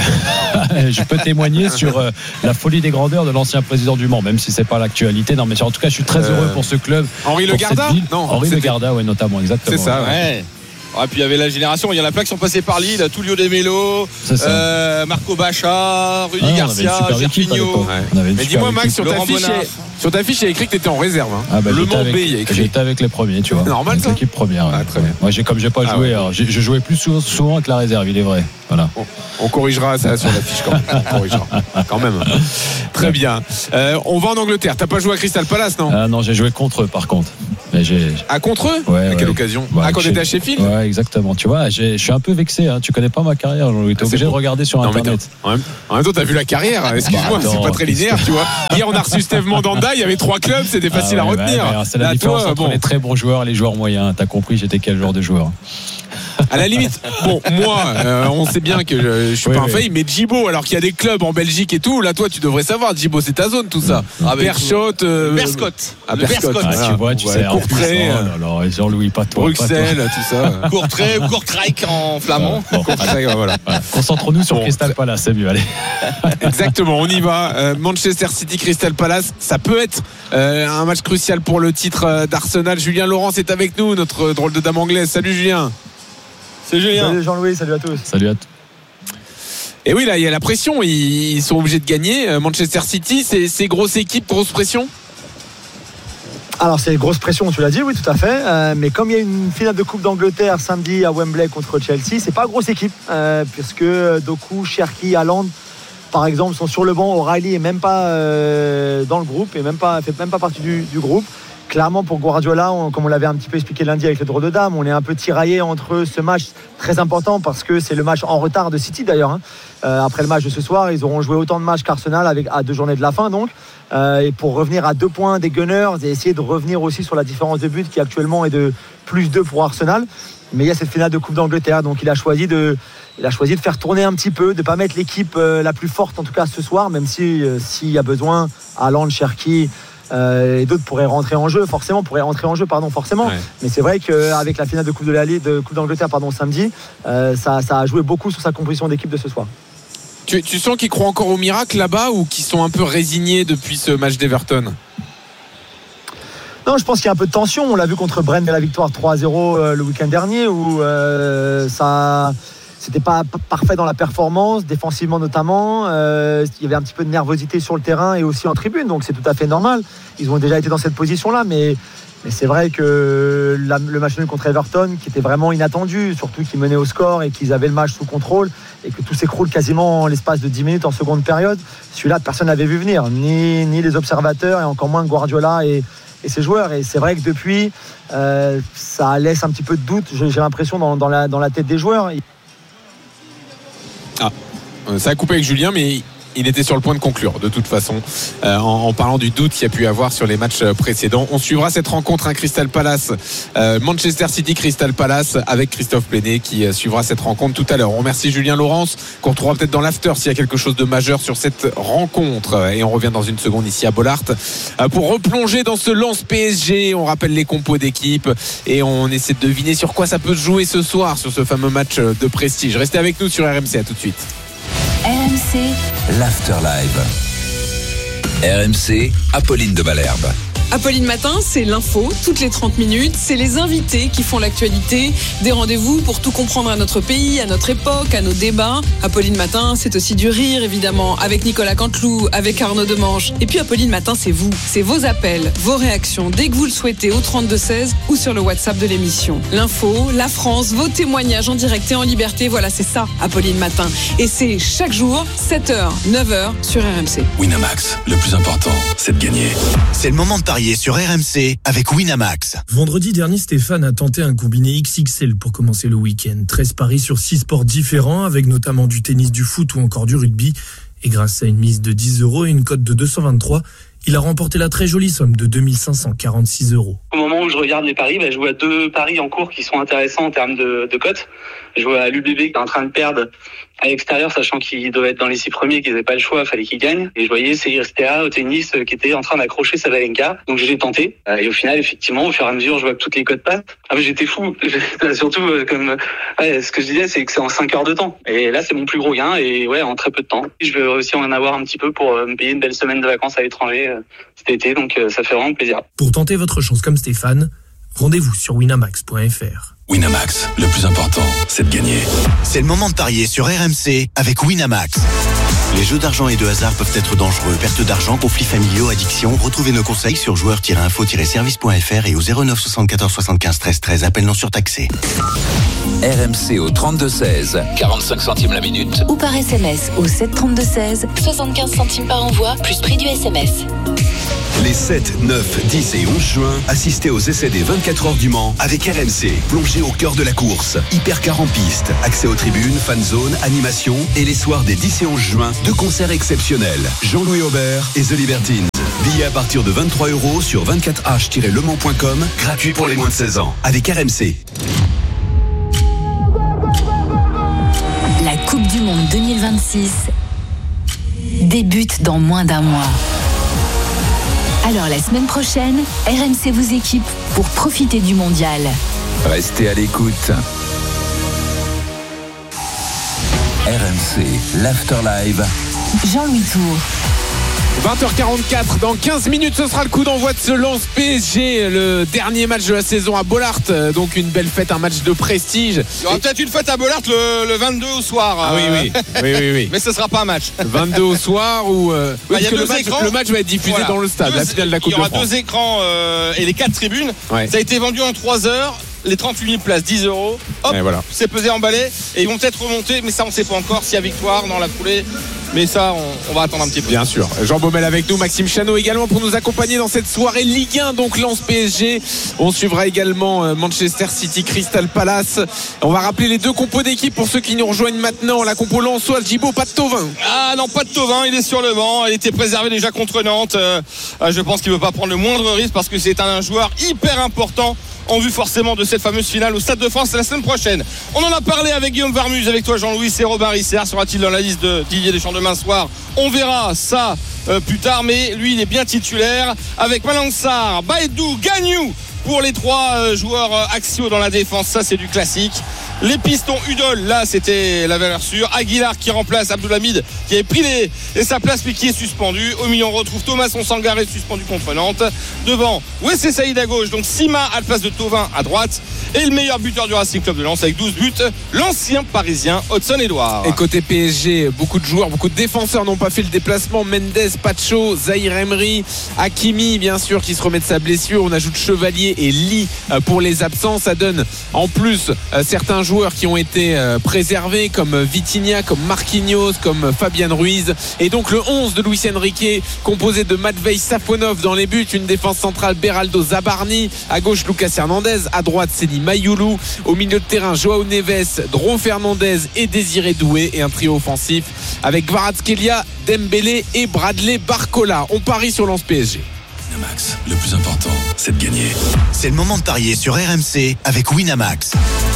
Je peux témoigner sur euh, la folie des grandeurs de l'ancien président du Mans, même si c'est pas l'actualité. Non, mais en tout cas, je suis très heureux euh, pour ce club.
Henri Le Garda.
Non, Henri Le Garda, ouais, notamment, exactement.
C'est ça. Ouais.
Ah, puis il y avait la génération, il y en a plein qui sont passés par Lille, Tullio De Melo, euh, Marco Baccia, Rudy ah, Garcia, Gerfinho.
Ouais. Mais dis-moi Max, sur ta, fiche, sur ta fiche, il y a écrit que tu étais en réserve. Hein.
Ah bah,
Le Mans
B,
il y a écrit.
J'étais avec les premiers, tu vois.
Normal
avec
ça.
L'équipe première.
Ah, très bien.
Moi, j'ai, comme j'ai pas ah, joué, ouais. alors, j'ai, je jouais plus souvent, souvent avec la réserve, il est vrai. Voilà.
On, on corrigera ça sur la fiche quand même. On corrigera. Quand même. Très bien. Euh, on va en Angleterre. T'as pas joué à Crystal Palace, non?
Ah non, j'ai joué contre eux par contre.
Mais j'ai... À contre eux?
Ouais.
À quelle
ouais.
occasion?
Ouais,
Ah, quand
chez...
t'étais à Sheffield?
Ouais, exactement. Tu vois, je suis un peu vexé. Hein. Tu connais pas ma carrière, Jean-Louis. T'es ah, obligé de regarder sur non, Internet.
En même, en même temps, t'as vu la carrière. Excuse-moi, bah, c'est pas très linéaire, tu vois. Hier, on a reçu Steve Mandanda. Il y avait trois clubs. C'était facile ah, ouais, à retenir.
Bah, bah, c'est la Là, différence toi, entre bon. les très bons joueurs et les joueurs moyens. T'as compris, j'étais quel genre de joueur?
À la limite, bon, moi, euh, on sait bien que je, je suis oui, pas oui. infaillible, mais Djibo, alors qu'il y a des clubs en Belgique et tout, là, toi, tu devrais savoir, Djibo, c'est ta zone, tout ça.
Ah,
Berchot, euh,
Berscott.
Ah, Berscott.
Ah, voilà. Tu vois, tu ouais, sais,
Courtrai,
oh Jean-Louis, pas toi.
Bruxelles,
pas
toi. Tout ça.
Courtrai ou Courtreich en flamand.
Bon, Courtrai, voilà. voilà. Concentrons-nous sur bon, Crystal Palace, c'est mieux, allez.
Exactement, on y va. Euh, Manchester City, Crystal Palace, ça peut être euh, un match crucial pour le titre d'Arsenal. Julien Laurence est avec nous, notre drôle de dame anglaise. Salut Julien.
Salut Julien. Salut Jean-Louis, salut à tous.
Salut à tous.
Et oui, là, il y a la pression. Ils sont obligés de gagner. Manchester City, c'est, c'est grosse équipe, grosse pression.
Alors, c'est grosse pression, tu l'as dit, oui, tout à fait. Euh, mais comme il y a une finale de Coupe d'Angleterre samedi à Wembley contre Chelsea, c'est pas grosse équipe, euh, puisque Doku, Cherki, Haaland, par exemple, sont sur le banc. O'Reilly est même pas euh, dans le groupe, et même pas fait même pas partie du, du groupe. Clairement, pour Guardiola, on, comme on l'avait un petit peu expliqué lundi avec le drôle de dame, on est un peu tiraillé entre ce match très important parce que c'est le match en retard de City d'ailleurs. Hein. Euh, après le match de ce soir, ils auront joué autant de matchs qu'Arsenal avec, à deux journées de la fin donc. Euh, et pour revenir à deux points des Gunners et essayer de revenir aussi sur la différence de but qui actuellement est de plus deux pour Arsenal. Mais il y a cette finale de Coupe d'Angleterre, donc il a choisi de, il a choisi de faire tourner un petit peu, de ne pas mettre l'équipe euh, la plus forte en tout cas ce soir, même si euh, s'il y a besoin, Haaland, Cherki. Euh, et d'autres pourraient rentrer en jeu forcément pourraient rentrer en jeu pardon forcément ouais. Mais c'est vrai qu'avec la finale de Coupe de la Ligue de Coupe d'Angleterre pardon samedi euh, ça, ça a joué beaucoup sur sa composition d'équipe de ce soir.
Tu, tu sens qu'ils croient encore au miracle là-bas ou qu'ils sont un peu résignés depuis ce match d'Everton?
Non, je pense qu'il y a un peu de tension. On l'a vu contre Brentford à la victoire trois à zéro euh, le week-end dernier où euh, ça c'était pas parfait dans la performance, défensivement notamment. Euh, il y avait un petit peu de nervosité sur le terrain et aussi en tribune, donc c'est tout à fait normal. Ils ont déjà été dans cette position-là, mais, mais c'est vrai que la, le match nul contre Everton, qui était vraiment inattendu, surtout qu'ils menaient au score et qu'ils avaient le match sous contrôle, et que tout s'écroule quasiment en l'espace de dix minutes en seconde période, celui-là, personne n'avait vu venir, ni, ni les observateurs, et encore moins Guardiola et, et ses joueurs. Et c'est vrai que depuis, euh, ça laisse un petit peu de doute, j'ai, j'ai l'impression, dans, dans, la, dans la tête des joueurs.
Ah, ça a coupé avec Julien, mais il était sur le point de conclure de toute façon euh, en, en parlant du doute qu'il y a pu avoir sur les matchs précédents. On suivra cette rencontre, un Crystal Palace euh, Manchester City Crystal Palace avec Christophe Plenet qui euh, suivra cette rencontre tout à l'heure. On remercie Julien Laurence qu'on retrouvera peut-être dans l'after s'il y a quelque chose de majeur sur cette rencontre, et on revient dans une seconde ici à Bollaert euh, pour replonger dans ce Lens P S G. On rappelle les compos d'équipe et on essaie de deviner sur quoi ça peut se jouer ce soir sur ce fameux match de prestige. Restez avec nous sur R M C, à tout de suite.
R M C, l'Afterlive. R M C, Apolline de Malherbe.
Apolline Matin, c'est l'info, toutes les trente minutes, c'est les invités qui font l'actualité, des rendez-vous pour tout comprendre à notre pays, à notre époque, à nos débats. Apolline Matin, c'est aussi du rire, évidemment, avec Nicolas Canteloup, avec Arnaud Demange. Et puis Apolline Matin, c'est vous, c'est vos appels, vos réactions, dès que vous le souhaitez, au trente-deux seize ou sur le WhatsApp de l'émission. L'info, la France, vos témoignages en direct et en liberté, voilà, c'est ça, Apolline Matin. Et c'est chaque jour, sept heures, neuf heures, sur R M C.
Winamax, le plus important, c'est de gagner.
C'est le moment de parier sur R M C avec Winamax.
Vendredi dernier, Stéphane a tenté un combiné X X L pour commencer le week-end. treize paris sur six sports différents, avec notamment du tennis, du foot ou encore du rugby. Et grâce à une mise de dix euros et une cote de deux cent vingt-trois, il a remporté la très jolie somme de deux mille cinq cent quarante-six euros.
Au moment où je regarde les paris, bah, je vois deux paris en cours qui sont intéressants en termes de, de cotes. Je vois l'U B B qui est en train de perdre à l'extérieur, sachant qu'il doit être dans les six premiers, qu'ils n'avaient pas le choix, il fallait qu'il gagne. Et je voyais Sérieristea au tennis qui était en train d'accrocher Sabalenka. Donc j'ai tenté. Et au final, effectivement, au fur et à mesure, je vois que toutes les cotes passent. Ah, mais j'étais fou. Surtout, comme ouais, ce que je disais, c'est que c'est en cinq heures de temps. Et là, c'est mon plus gros gain. Et ouais, en très peu de temps. Je vais aussi en avoir un petit peu pour me payer une belle semaine de vacances à l'étranger cet été. Donc ça fait vraiment plaisir.
Pour tenter votre chance comme Stéphane, Rendez-vous sur winamax point f r.
Winamax, le plus important, c'est de gagner.
C'est le moment de parier sur R M C avec Winamax. Les jeux d'argent et de hasard peuvent être dangereux. Perte d'argent, conflits familiaux, addiction. Retrouvez nos conseils sur joueurs tiret info tiret service point f r et au zéro neuf soixante-quatorze soixante-quinze treize treize. Appel non surtaxé.
R M C au trente-deux seize, quarante-cinq centimes la minute.
Ou par S M S au sept trente-deux seize, soixante-quinze centimes par envoi, plus prix du S M S.
Les sept, neuf, dix et onze juin, assistez aux essais des vingt-quatre heures du Mans avec R M C. Plongez au cœur de la course. Hypercar en piste, accès aux tribunes, fan zone, animation et les soirs des dix et onze juin, deux concerts exceptionnels. Jean-Louis Aubert et The Libertines. Billets à partir de vingt-trois euros sur vingt-quatre h tiret le mans point com, gratuit pour les moins de seize ans. Avec R M C.
La Coupe du Monde deux mille vingt-six débute dans moins d'un mois. Alors la semaine prochaine, R M C vous équipe pour profiter du mondial.
Restez à l'écoute. R M C, l'After Live.
Jean-Louis Tour.
vingt heures quarante-quatre, dans quinze minutes, ce sera le coup d'envoi de ce Lens P S G, le dernier match de la saison à Bollaert. Donc une belle fête, un match de prestige.
Il y aura peut-être une fête à Bollaert le, le vingt-deux au soir.
Ah oui, oui, oui, oui, oui.
Mais ce sera pas un match.
vingt-deux au soir ou euh... oui,
bah, y a
deux
le, match,
le match va être diffusé
voilà.
dans le stade,
deux,
la finale de la Coupe de France.
Il y aura deux écrans euh, et les quatre tribunes.
Ouais.
Ça a été vendu en trois heures. Les trente-huit mille places, dix euros. Hop,
voilà.
C'est pesé, emballé. Et ils vont peut-être remonter, mais ça, on ne sait pas encore s'il y a victoire dans la foulée. Mais ça, on, on va attendre un petit peu.
Bien sûr. Jean Baumel avec nous, Maxime Chanot également pour nous accompagner dans cette soirée Ligue un, donc Lens P S G. On suivra également Manchester City, Crystal Palace. On va rappeler les deux compos d'équipe pour ceux qui nous rejoignent maintenant. La compo lensoise, Djibo, pas de Thauvin.
Ah non, pas de Thauvin, il est sur le banc. Il était préservé déjà contre Nantes. Euh, je pense qu'il ne veut pas prendre le moindre risque parce que c'est un joueur hyper important en vue forcément de cette fameuse finale au Stade de France la semaine prochaine. On en a parlé avec Guillaume Varmuz, avec toi Jean-Louis, c'est Robin Risser. Sera-t-il dans la liste de Didier Deschamps demain soir? On verra ça euh, plus tard, mais lui il est bien titulaire avec Malang Sarr, Baïdou, Gagnou pour les trois euh, joueurs euh, axiaux dans la défense. Ça c'est du classique. Les pistons Udol, là c'était la valeur sûre. Aguilar qui remplace Abdoulhamid qui avait pris les, les, sa place mais qui est suspendu. Au milieu on retrouve Thomas Sangaré suspendu contre Nantes. Devant Wesley Saïd à gauche, donc Sima à la place de Thauvin à droite. Et le meilleur buteur du Racing Club de Lens avec douze buts, l'ancien parisien Hudson-Edouard.
Et côté P S G, beaucoup de joueurs, beaucoup de défenseurs n'ont pas fait le déplacement. Mendes, Pacho, Zahir Emery, Hakimi bien sûr qui se remet de sa blessure. On ajoute Chevalier et Lee pour les absents. Ça donne en plus certains joueurs qui ont été préservés comme Vitinha, comme Marquinhos, comme Fabian Ruiz. Et donc le onze de Luis Enrique composé de Matvei Safonov dans les buts, une défense centrale Beraldo Zabarni, à gauche Lucas Hernandez, à droite Seni Mayoulou, au milieu de terrain Joao Neves, Dro Fernandez et Désiré Doué, et un trio offensif avec Kvaratskhelia, Dembélé et Bradley Barcola. On parie sur Lens P S G.
Winamax, le plus important, c'est de gagner.
C'est le moment de parier sur R M C avec Winamax.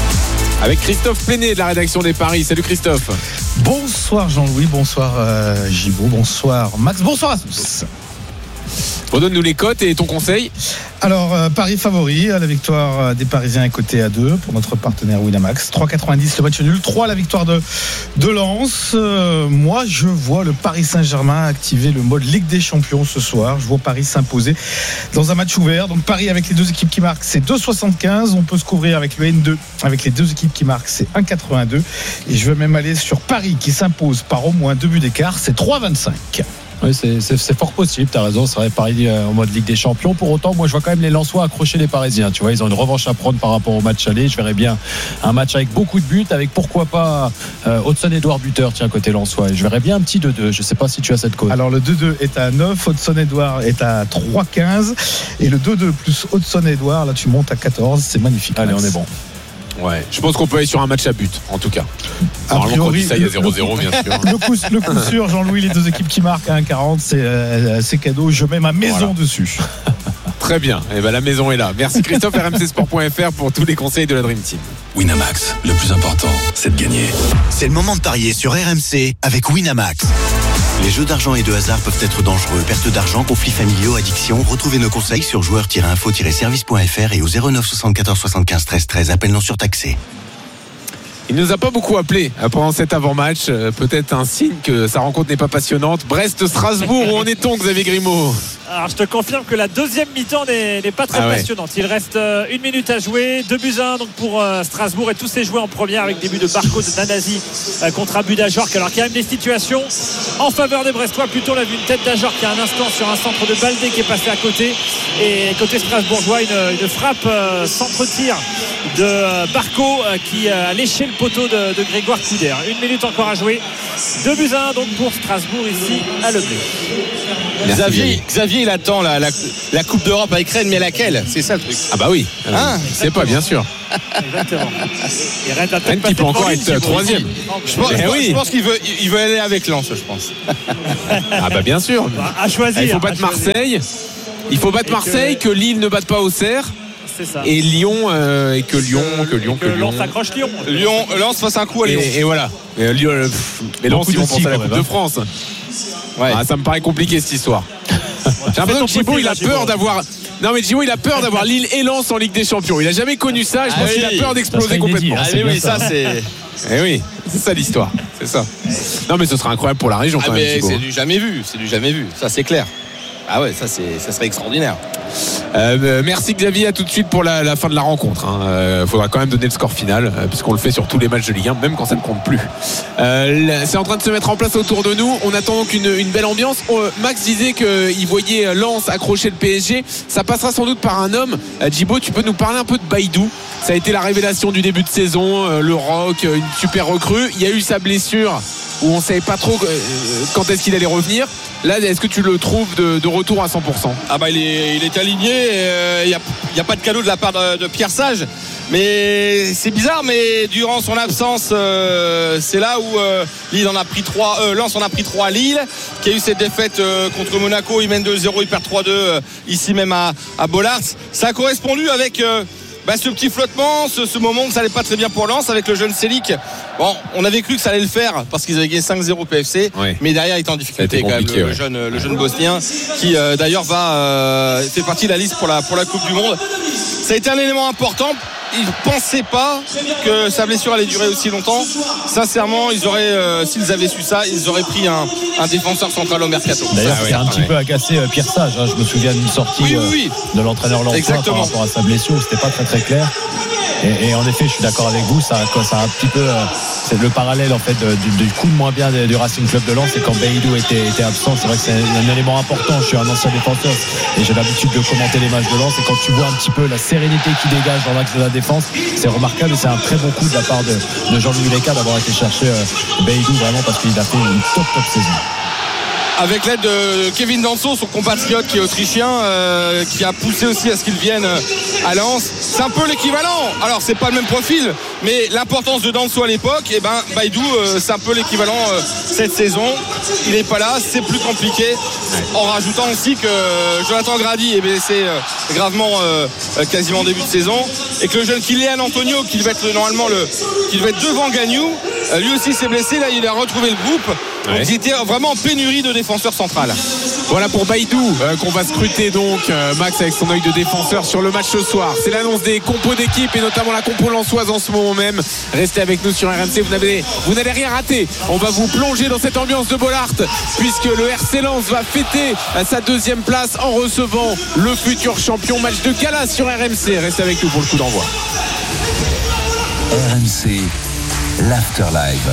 Avec Christophe Plenet de la rédaction des Paris. Salut Christophe.
Bonsoir Jean-Louis, bonsoir euh, Gibaud, bonsoir Max, bonsoir à tous.
Redonne-nous les cotes et ton conseil.
Alors, euh, Paris favori, la victoire des Parisiens est cotée à deux pour notre partenaire Winamax. trois virgule quatre-vingt-dix le match nul, trois la victoire de, de Lens. Euh, moi, je vois le Paris Saint-Germain activer le mode Ligue des Champions ce soir. Je vois Paris s'imposer dans un match ouvert. Donc, Paris avec les deux équipes qui marquent, c'est deux virgule soixante-quinze. On peut se couvrir avec le N deux. Avec les deux équipes qui marquent, c'est un virgule quatre-vingt-deux. Et je vais même aller sur Paris qui s'impose par au moins deux buts d'écart, c'est trois virgule vingt-cinq.
Oui, c'est, c'est, c'est fort possible, tu as raison, c'est vrai, Paris euh, en mode Ligue des Champions. Pour autant, moi je vois quand même les Lensois accrocher les Parisiens, tu vois, ils ont une revanche à prendre par rapport au match aller. Je verrais bien un match avec beaucoup de buts, avec pourquoi pas euh, Hudson-Edouard buteur, tiens, côté Lensois. Et je verrais bien un petit deux deux, je sais pas si tu as cette cote.
Alors le deux deux est à neuf, Hudson-Edouard est à trois virgule quinze et le deux deux plus Hudson-Edouard, là tu montes à quatorze, c'est magnifique.
Allez,
Max.
on est bon. Ouais, je pense qu'on peut aller sur un match à but, en tout cas.
A priori,
ça, il y a zéro zéro, bien sûr.
Le coup, le coup sûr, Jean-Louis, les deux équipes qui marquent à un virgule quarante, c'est, euh, c'est cadeau. Je mets ma maison voilà. dessus.
Très bien. Et ben la maison est là. Merci Christophe, R M C Sport point F R pour tous les conseils de la Dream Team.
Winamax, le plus important, c'est de gagner.
C'est le moment de parier sur R M C avec Winamax. Les jeux d'argent et de hasard peuvent être dangereux. Perte d'argent, conflits familiaux, addiction. Retrouvez nos conseils sur joueurs tiret info tiret service point F R et au zéro neuf soixante-quatorze soixante-quinze treize treize. Appel non surtaxé.
Il nous a pas beaucoup appelé pendant cet avant-match. Peut-être un signe que sa rencontre n'est pas passionnante. Brest-Strasbourg, où en est-on, Xavier Grimaud?
Alors je te confirme que la deuxième mi-temps n'est, n'est pas très ah ouais. passionnante. Il reste euh, une minute à jouer, deux buts à un donc pour euh, Strasbourg, et tout s'est joué en première avec des buts de Barco, de Nanasi euh, contre un but d'Ajorc. Alors qu'il y a même des situations en faveur des Brestois. Plutôt on a vu une tête d'Ajorc il y a un instant sur un centre de Baldé qui est passé à côté, et côté strasbourgeois une, une frappe euh, centre-tir de euh, Barco euh, qui a léché le poteau de, de Grégoire Couder. Une minute encore à jouer, deux buts à un donc pour Strasbourg ici à Le Blé.
Xavier, Xavier il attend la, la, la Coupe d'Europe avec Rennes, mais laquelle? C'est ça le truc.
Ah bah oui,
hein,
c'est pas bien sûr.
Exactement.
Et Rennes, Rennes qui peut encore être troisième.
Je pense, je, oui. je pense qu'il veut, il veut aller avec Lens, je pense.
Ah bah bien sûr.
À choisir.
Il faut battre Marseille. Il faut battre Marseille, que Lille ne batte pas Auxerre.
C'est ça.
Et Lyon, euh, et que Lyon, que Lyon,
que, que Lyon. Lens accroche Lyon.
Lyon, Lens fasse un coup à Lyon.
Et, et voilà. Et Lyon, euh, et Lens, ils vont penser à la Coupe de France. Ouais. Ah, ça me paraît compliqué cette histoire. J'ai l'impression que Thibaut, il a peur d'avoir. Non mais Thibaut, il a peur d'avoir Lille et Lens en Ligue des Champions. Il a jamais connu ça. Je pense ah oui. qu'il a peur d'exploser complètement.
Ah oui, ça c'est.
Eh oui, c'est ça l'histoire. C'est ça. Non mais ce serait incroyable pour la région quand
ah
même.
Mais
Thibaut.
C'est du jamais vu. C'est du jamais vu. Ça c'est clair. Ah ouais, ça c'est, ça serait extraordinaire.
Euh, merci Xavier, à tout de suite pour la, la fin de la rencontre. Il hein. euh, faudra quand même donner le score final, euh, puisqu'on le fait sur tous les matchs de Ligue un, même quand ça ne compte plus. Euh, c'est en train de se mettre en place autour de nous. On attend donc une, une belle ambiance. Euh, Max disait qu'il voyait Lens accrocher le P S G. Ça passera sans doute par un homme. Euh, Djibo, tu peux nous parler un peu de Baïdou? Ça a été la révélation du début de saison, euh, le rock, une super recrue. Il y a eu sa blessure où on ne savait pas trop euh, quand est-ce qu'il allait revenir. Là, est-ce que tu le trouves de, de retour à cent pour cent?
Ah bah il est, il est aligné. Il n'y a, y a pas de cadeau de la part de, de Pierre Sage. Mais c'est bizarre, mais durant son absence, euh, c'est là où euh, Lille en a pris trois, euh, Lens en a pris trois à Lille, qui a eu cette défaite euh, contre Monaco. Il mène deux zéro, il perd trois deux euh, ici même à, à Bollaert. Ça a correspondu avec euh, bah, ce petit flottement, ce, ce moment où ça n'allait pas très bien pour Lens avec le jeune Selic. Bon, on avait cru que ça allait le faire parce qu'ils avaient gagné cinq zéro P F C, oui. Mais derrière il était en difficulté quand même, le, ouais. le jeune, le jeune bosnien qui euh, d'ailleurs va euh, fait partie de la liste pour la pour la Coupe du Monde. Ça a été un élément important. Ils ne pensaient pas que sa blessure allait durer aussi longtemps. Sincèrement, ils auraient, euh, s'ils avaient su ça, ils auraient pris un, un défenseur central au mercato.
D'ailleurs, c'est ah, ouais, un petit ouais. peu agacé euh, Pierre Sage. Hein. Je me souviens d'une sortie oui, oui, oui. Euh, de l'entraîneur Lensois par rapport à sa blessure. C'était pas très très clair. Et, et en effet, je suis d'accord avec vous. Ça, ça a un petit peu, euh, c'est le parallèle en fait de, du, du coup de moins bien de, du Racing Club de Lens. Et quand Baïdou était, était absent, c'est vrai que c'est un, un élément important. Je suis un ancien défenseur et j'ai l'habitude de commenter les matchs de Lens. Et quand tu vois un petit peu la sérénité qui dégage dans l'axe de la défense, c'est remarquable. Et c'est un très bon coup de la part de, de Jean-Louis Leca d'avoir été chercher euh, Baïdou vraiment parce qu'il a fait une top top saison.
Avec l'aide de Kevin Danso, son compatriote qui est autrichien, euh, qui a poussé aussi à ce qu'il vienne à Lens. C'est un peu l'équivalent. Alors c'est pas le même profil, mais l'importance de Danso à l'époque, et ben Baïdou, euh, c'est un peu l'équivalent euh, cette saison. Il n'est pas là, c'est plus compliqué. En rajoutant aussi que Jonathan Grady est blessé euh, gravement euh, quasiment en début de saison, et que le jeune Kylian Antonio, qui devait être normalement le, qui devait être devant Gagnou, euh, lui aussi s'est blessé. Là, il a retrouvé le groupe. Ouais. Ils étaient vraiment en pénurie de défenseurs central.
Voilà pour Baïdou euh, qu'on va scruter donc euh, Max avec son œil de défenseur sur le match ce soir. C'est l'annonce des compos d'équipe et notamment la compo lensoise en ce moment même. Restez avec nous sur R M C, vous n'avez, vous n'allez rien rater. On va vous plonger dans cette ambiance de Bollaert puisque le R C Lens va fêter à sa deuxième place en recevant le futur champion. Match de gala sur R M C. Restez avec nous pour le coup d'envoi.
R M C, l'After Live.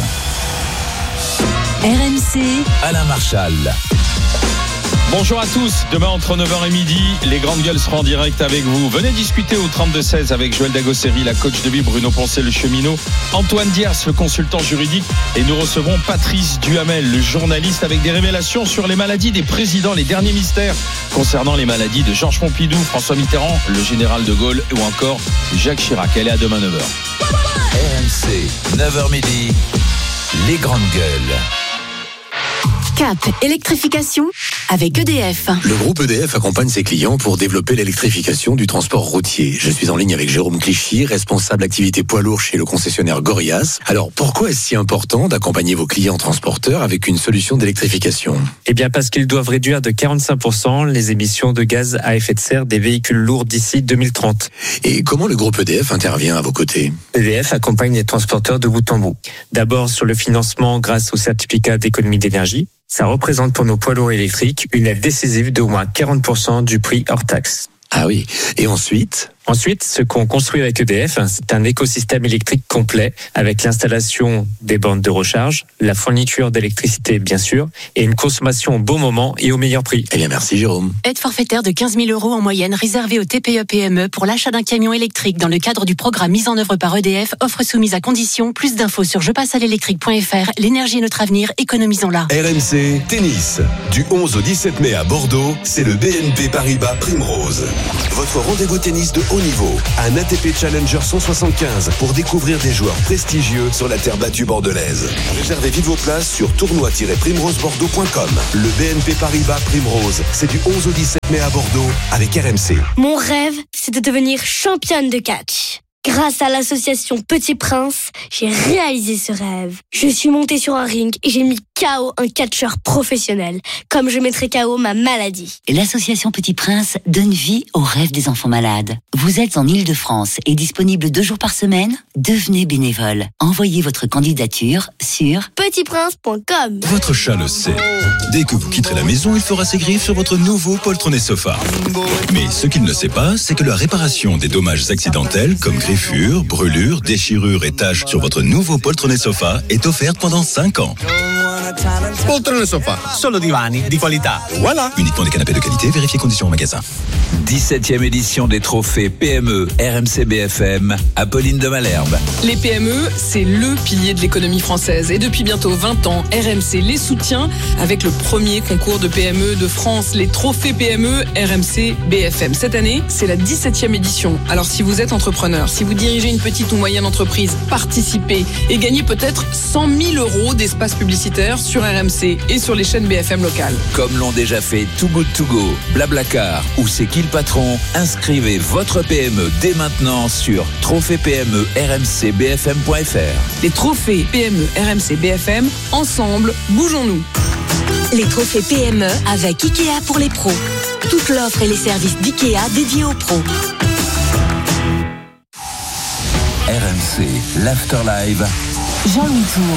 R M C,
Alain Marchal.
Bonjour à tous, demain entre neuf heures et midi, les grandes gueules seront en direct avec vous. Venez discuter au trente-deux seize avec Joël Dagosseri, la coach de vie, Bruno Poncet, le cheminot, Antoine Diers, le consultant juridique, et nous recevrons Patrice Duhamel, le journaliste, avec des révélations sur les maladies des présidents, les derniers mystères concernant les maladies de Georges Pompidou, François Mitterrand, le général de Gaulle ou encore Jacques Chirac. Elle est à demain neuf heures.
R M C, neuf heures midi, les grandes gueules.
Cap électrification avec E D F.
Le groupe E D F accompagne ses clients pour développer l'électrification du transport routier. Je suis en ligne avec Jérôme Clichy, responsable activité poids lourd chez le concessionnaire Gorias. Alors, pourquoi est-ce si important d'accompagner vos clients transporteurs avec une solution d'électrification ?
Eh bien, parce qu'ils doivent réduire de quarante-cinq pour cent les émissions de gaz à effet de serre des véhicules lourds d'ici deux mille trente.
Et comment le groupe E D F intervient à vos côtés ?
E D F accompagne les transporteurs de bout en bout. D'abord sur le financement grâce au certificat d'économie d'énergie. Ça représente pour nos poids lourds électriques une aide décisive d'au moins quarante pour cent du prix hors taxe.
Ah oui. Et ensuite ?
Ensuite, ce qu'on construit avec E D F, c'est un écosystème électrique complet avec l'installation des bornes de recharge, la fourniture d'électricité bien sûr, et une consommation au bon moment et au meilleur prix.
Eh bien merci Jérôme.
Aide forfaitaire de quinze mille euros en moyenne réservée aux T P E P M E pour l'achat d'un camion électrique dans le cadre du programme mis en œuvre par E D F. Offre soumise à condition. Plus d'infos sur je passe à l'électrique point f r. L'énergie est notre avenir, économisons-la.
R M C Tennis. Du onze au dix-sept mai à Bordeaux, c'est le B N P Paribas Primrose. Votre rendez-vous tennis de haut niveau. Un A T P Challenger cent soixante-quinze pour découvrir des joueurs prestigieux sur la terre battue bordelaise. Réservez vite vos places sur tournoi tiret primrose bordeaux point com. Le B N P Paribas Primrose, c'est du onze au dix-sept mai à Bordeaux avec R M C.
Mon rêve, c'est de devenir championne de catch. Grâce à l'association Petit Prince, j'ai réalisé ce rêve. Je suis montée sur un ring et j'ai mis K O un catcheur professionnel, comme je mettrai K O ma maladie.
L'association Petit Prince donne vie aux rêves des enfants malades. Vous êtes en Île-de-France et disponible deux jours par semaine ? Devenez bénévole. Envoyez votre candidature sur
petit prince point com.
Votre chat le sait. Dès que vous quitterez la maison, il fera ses griffes sur votre nouveau poltronnet sofa. Mais ce qu'il ne sait pas, c'est que la réparation des dommages accidentels, comme griffures, brûlures, déchirures et taches sur votre nouveau poltronnet sofa est offerte pendant cinq ans.
Poltrone Sofa, solo divani di qualità.
Voilà. Uniquement des canapés de qualité, vérifiez conditions au magasin.
dix-septième édition des trophées P M E R M C B F M, Apolline de Malherbe.
Les P M E, c'est le pilier de l'économie française. Et depuis bientôt vingt ans, R M C les soutient avec le premier concours de P M E de France, les trophées P M E R M C B F M. Cette année, c'est la dix-septième édition. Alors si vous êtes entrepreneur, si vous dirigez une petite ou moyenne entreprise, participez et gagnez peut-être cent mille euros d'espace publicitaire sur R M C et sur les chaînes B F M locales.
Comme l'ont déjà fait Too Good To Go, Blablacar ou C'est qui le patron, inscrivez votre P M E dès maintenant sur trophée P M E R M C B F M point F R.
Les trophées P M E R M C B F M, ensemble, bougeons-nous.
Les trophées P M E avec Ikea pour les pros. Toute l'offre et les services d'Ikea dédiés aux pros.
R M C, l'After Live.
Jean-Louis Tour.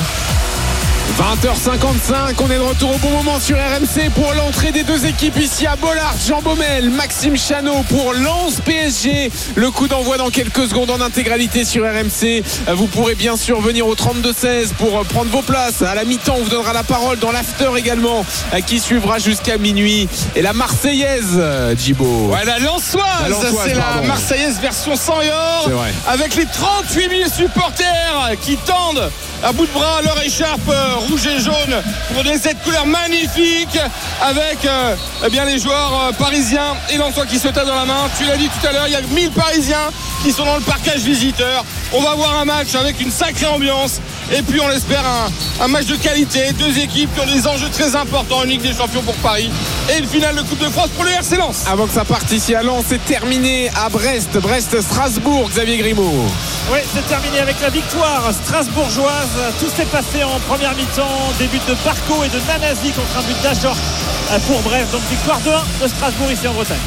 vingt heures cinquante-cinq, on est de retour au bon moment sur R M C pour l'entrée des deux équipes ici à Bollaert. Jean Baumel, Maxime Chanot pour Lens P S G. Le coup d'envoi dans quelques secondes en intégralité sur R M C. Vous pourrez bien sûr venir au trente-deux seize pour prendre vos places. À la mi-temps, on vous donnera la parole dans l'after également qui suivra jusqu'à minuit. Et la Marseillaise, Djibo.
Ouais, la Lensoise,
la Lensoise
c'est
pardon.
La Marseillaise version sang et or. Avec les trente-huit mille supporters qui tendent à bout de bras leur écharpe rouge et jaune pour donner cette couleur magnifique avec euh, eh bien les joueurs euh, parisiens et lensois qui se tapent dans la main. Tu l'as dit tout à l'heure, il y a mille Parisiens qui sont dans le parcage visiteur. On va voir un match avec une sacrée ambiance et puis on l'espère un, un match de qualité. Deux équipes qui ont des enjeux très importants en Ligue des Champions pour Paris et une finale de Coupe de France pour le R C Lens.
Avant que ça parte ici à Lens, c'est terminé à Brest, Brest-Strasbourg, Xavier Grimaud.
Oui, c'est terminé avec la victoire strasbourgeoise. Tout s'est passé en première mi-temps. Des buts de Barco et de Nanasi contre un but d'Ajor pour Brest. Donc victoire deux un de Strasbourg ici en Bretagne.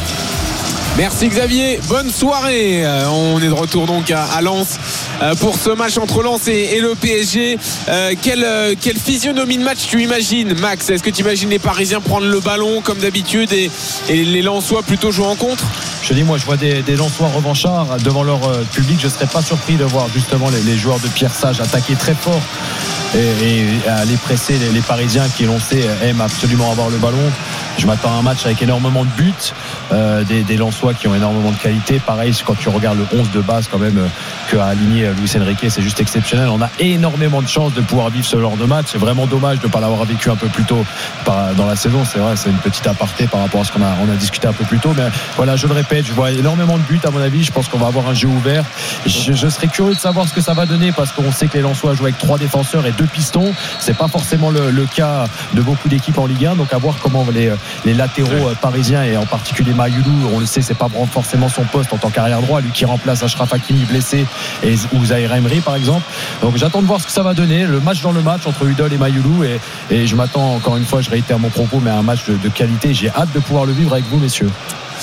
Merci Xavier, bonne soirée. Euh, on est de retour donc à, à Lens euh, pour ce match entre Lens et, et le P S G. Euh, quelle, euh, quelle physionomie de match tu imagines, Max? Est-ce que tu imagines les Parisiens prendre le ballon comme d'habitude et, et les Lensois plutôt jouer en contre?
Je dis, moi je vois des, des Lensois revanchards devant leur euh, public. Je ne serais pas surpris de voir justement les, les joueurs de Pierre Sage attaquer très fort et, et aller presser les, les Parisiens qui, l'on sait, aiment absolument avoir le ballon. Je m'attends à un match avec énormément de buts, euh, des, des Lensois qui ont énormément de qualité. Pareil, quand tu regardes le onze de base quand même euh, qu'a aligné Luis Enrique, c'est juste exceptionnel. On a énormément de chance de pouvoir vivre ce genre de match. C'est vraiment dommage de ne pas l'avoir vécu un peu plus tôt par, dans la saison. C'est vrai, c'est une petite aparté par rapport à ce qu'on a, on a discuté un peu plus tôt. Mais voilà, je le répète, je vois énormément de buts à mon avis. Je pense qu'on va avoir un jeu ouvert. Je, je serais curieux de savoir ce que ça va donner parce qu'on sait que les Lensois jouent avec trois défenseurs et deux pistons. C'est pas forcément le, le cas de beaucoup d'équipes en Ligue un. Donc à voir comment les les latéraux ouais. parisiens et en particulier Mayoulou, on le sait, c'est pas forcément son poste en tant qu'arrière droit, lui qui remplace Achraf Hakimi blessé et, ou Zahir Emery par exemple. Donc j'attends de voir ce que ça va donner, le match dans le match entre Udol et Mayoulou et, et je m'attends encore une fois, je réitère mon propos, mais un match de, de qualité. J'ai hâte de pouvoir le vivre avec vous, messieurs.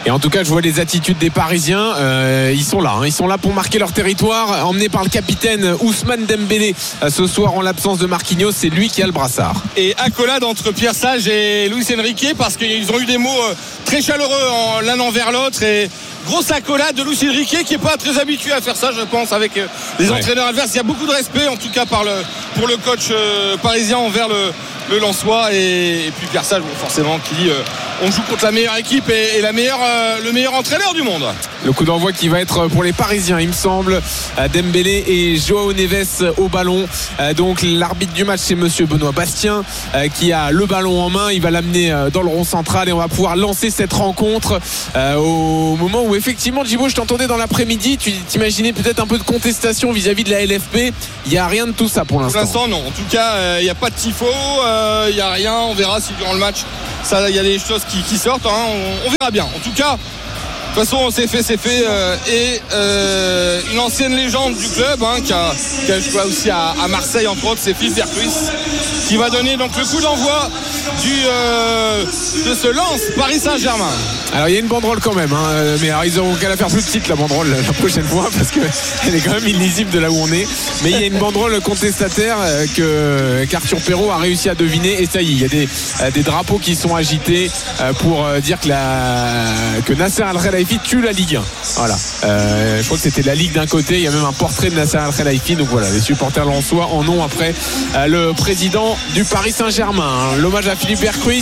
Et en tout cas, je vois les attitudes des Parisiens. Euh, ils sont là, hein. Ils sont là pour marquer leur territoire. Emmené par le capitaine Ousmane Dembélé euh, ce soir en l'absence de Marquinhos, c'est lui qui a le brassard.
Et accolade entre Pierre Sage et Luis Enrique parce qu'ils ont eu des mots très chaleureux en, l'un envers l'autre. Et grosse accolade de Luis Enrique qui n'est pas très habitué à faire ça, je pense, avec les ouais. entraîneurs adverses. Il y a beaucoup de respect, en tout cas, par le, pour le coach euh, parisien envers le, le Lensois. Et, et puis Pierre Sage, forcément, qui dit euh, on joue contre la meilleure équipe et, et la meilleure, euh, le meilleur entraîneur du monde.
Le coup d'envoi qui va être pour les Parisiens, il me semble. Dembélé et Joao Neves au ballon. Donc l'arbitre du match, c'est monsieur Benoît Bastien qui a le ballon en main. Il va l'amener dans le rond central et on va pouvoir lancer cette rencontre au moment où effectivement, Djibo, je t'entendais dans l'après-midi, tu t'imaginais peut-être un peu de contestation vis-à-vis de la L F P. Il n'y a rien de tout ça pour l'instant.
Pour l'instant, non. En tout cas, il n'y a pas de tifo, il n'y a rien. On verra si durant le match, il y a des choses qui, qui sortent. Hein. On, on verra bien. En tout cas, de toute façon, c'est fait, c'est fait. Euh, et euh, une ancienne légende du club hein, qui, a, qui a joué aussi à, à Marseille, entre autres, c'est Philippe Vercruis, qui va donner donc le coup d'envoi du, euh, de ce Lens Paris Saint-Germain.
Alors il y a une banderole quand même, hein, mais alors, ils auront qu'à la faire plus petite la banderole la prochaine fois parce qu'elle est quand même illisible de là où on est. Mais il y a une banderole contestataire que qu'Arthur Perrault a réussi à deviner et ça y est, il y a des, des drapeaux qui sont agités pour dire que, la, que Nasser Al-Khelaifi tue la Ligue un. Voilà. Euh, je crois que c'était la Ligue d'un côté, il y a même un portrait de Nasser Al-Khelaifi. Donc voilà, les supporters lensois en ont après le président du Paris Saint-Germain. L'hommage à Philippe Vercruis.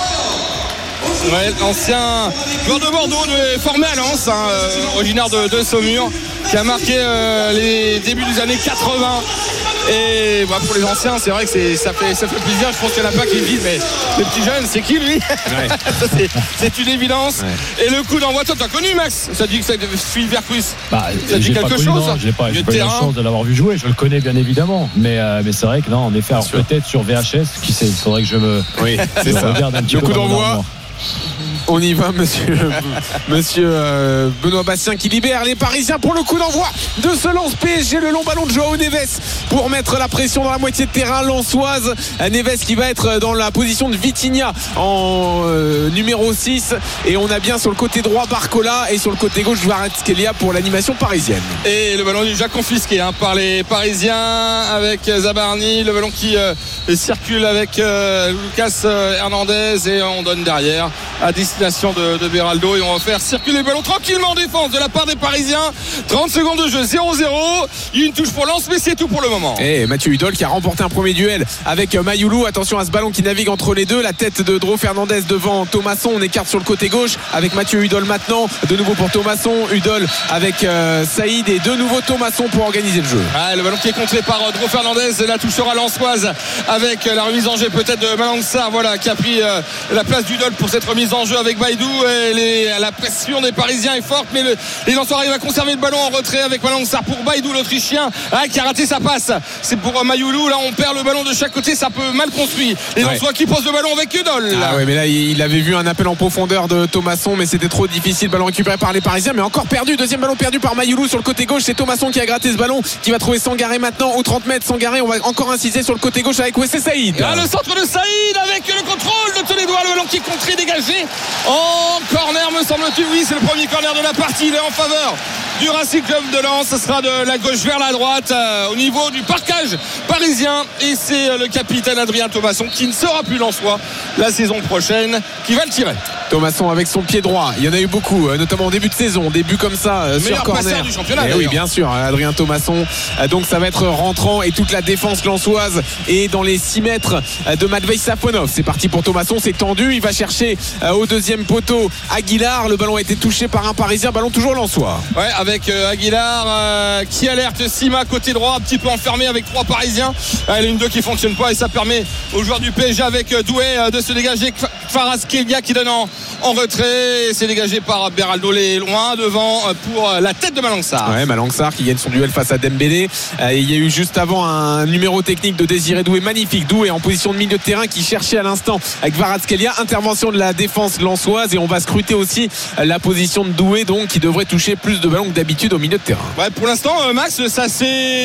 Ouais, ancien joueur de Bordeaux, formé à Lens, hein, euh, originaire de, de Saumur, qui a marqué euh, les débuts des années quatre-vingts. Et bah, pour les anciens, c'est vrai que c'est, ça, fait, ça fait plaisir. Je pense qu'il y en a pas qui me disent, mais le petit jeune, c'est qui lui? Ouais. c'est, c'est une évidence. Ouais. Et le coup d'envoi, toi, t'as connu Max? Ça dit que c'est Philippe Vercruis.
Bah, ça dit quelque connu, chose. Non, j'ai pas, j'ai pas eu la chance de l'avoir vu jouer. Je le connais bien évidemment, mais, euh, mais c'est vrai que non, en effet, alors, peut-être sur V H S, qui sait, il faudrait que je me,
oui, c'est
je
ça.
regarde un petit
le
peu.
Le coup d'envoi. On y va, monsieur, monsieur euh, Benoît Bastien qui libère les Parisiens pour le coup d'envoi de ce Lens P S G. Le long ballon de Joao Neves pour mettre la pression dans la moitié de terrain lensoise. Neves qui va être dans la position de Vitinha en euh, numéro six. Et on a bien sur le côté droit Barcola et sur le côté gauche Kvaratskhelia pour l'animation parisienne.
Et le ballon est déjà confisqué hein, par les Parisiens avec Zabarni. Le ballon qui euh, circule avec euh, Lucas Hernandez et on donne derrière à destination de, de Beraldo et on va faire circuler le ballon tranquillement en défense de la part des Parisiens. Trente secondes de jeu, zéro zéro. Il y a une touche pour Lens, mais c'est tout pour le moment.
Et Mathieu Hudol qui a remporté un premier duel avec Mayoulou. Attention à ce ballon qui navigue entre les deux. La tête de Dro Fernandez devant Thomasson. On écarte sur le côté gauche avec Mathieu Hudol maintenant. De nouveau pour Thomasson. Hudol avec euh, Saïd et de nouveau Thomasson pour organiser le jeu.
Ah, le ballon qui est contré par euh, Dro Fernandez. La touchera lensoise avec euh, la remise en jeu peut-être de Malang Sarr, voilà, qui a pris euh, la place d'Hudol pour cette remise en jeu avec Baïdou. Et les, la pression des Parisiens est forte, mais le, les Lensois arrivent à conserver le ballon en retrait avec Malang Sarr pour Baïdou, l'Autrichien, ah, qui a raté sa passe. C'est pour euh, Mayoulou. Là, on perd le ballon de chaque côté, ça peut mal construire. Les Lensois ouais. qui posent le ballon avec Hudol.
Ah ouais, mais là, il avait vu un appel en profondeur de Thomasson, mais c'était trop difficile. Ballon récupéré par les Parisiens, mais encore perdu. Deuxième ballon perdu par Mayoulou sur le côté gauche. C'est Thomasson qui a gratté ce ballon, qui va trouver Sangaré maintenant aux trente mètres. Sangaré, on va encore inciser sur le côté gauche avec Wesley Saïd.
Ah, le centre de Saïd avec le contrôle de Toledo, le ballon qui est contré, dégagé en corner, me semble-t-il. Oui, c'est le premier corner de la partie. Il est en faveur du Racing Club de Lens. Ce sera de la gauche vers la droite euh, au niveau du parcage parisien. Et c'est euh, le capitaine Adrien Thomasson qui ne sera plus lensois la saison prochaine qui va le tirer.
Thomasson avec son pied droit. Il y en a eu beaucoup, euh, notamment en début de saison. Début comme ça euh, sur corner.
Meilleur passeur du championnat.
Et oui, bien sûr, Adrien Thomasson. Euh, donc ça va être rentrant et toute la défense lensoise est dans les six mètres euh, de Matvei Safonov. C'est parti pour Thomasson. C'est tendu. Il va chercher euh, au deuxième poteau Aguilar. Le ballon a été touché par un Parisien. Ballon toujours lensois.
Ouais, avec euh, Aguilar euh, qui alerte Sima côté droit, un petit peu enfermé avec trois Parisiens. Euh, il y a une deux qui fonctionne pas et ça permet aux joueurs du P S G avec euh, Doué euh, de se dégager. Kvaratskhelia qui donne en, en retrait. C'est dégagé par Beraldo, les loin devant euh, pour euh, la tête de Malang Sarr.
Ouais, Malang Sarr qui gagne son duel face à Dembélé. Euh, il y a eu juste avant un numéro technique de Désiré Doué magnifique. Doué en position de milieu de terrain qui cherchait à l'instant avec Kvaratskhelia. Intervention de la défense lensoise et on va scruter aussi la position de Doué donc qui devrait toucher plus de ballons que d'habitude au milieu de terrain.
Ouais, pour l'instant, euh, Max, ça c'est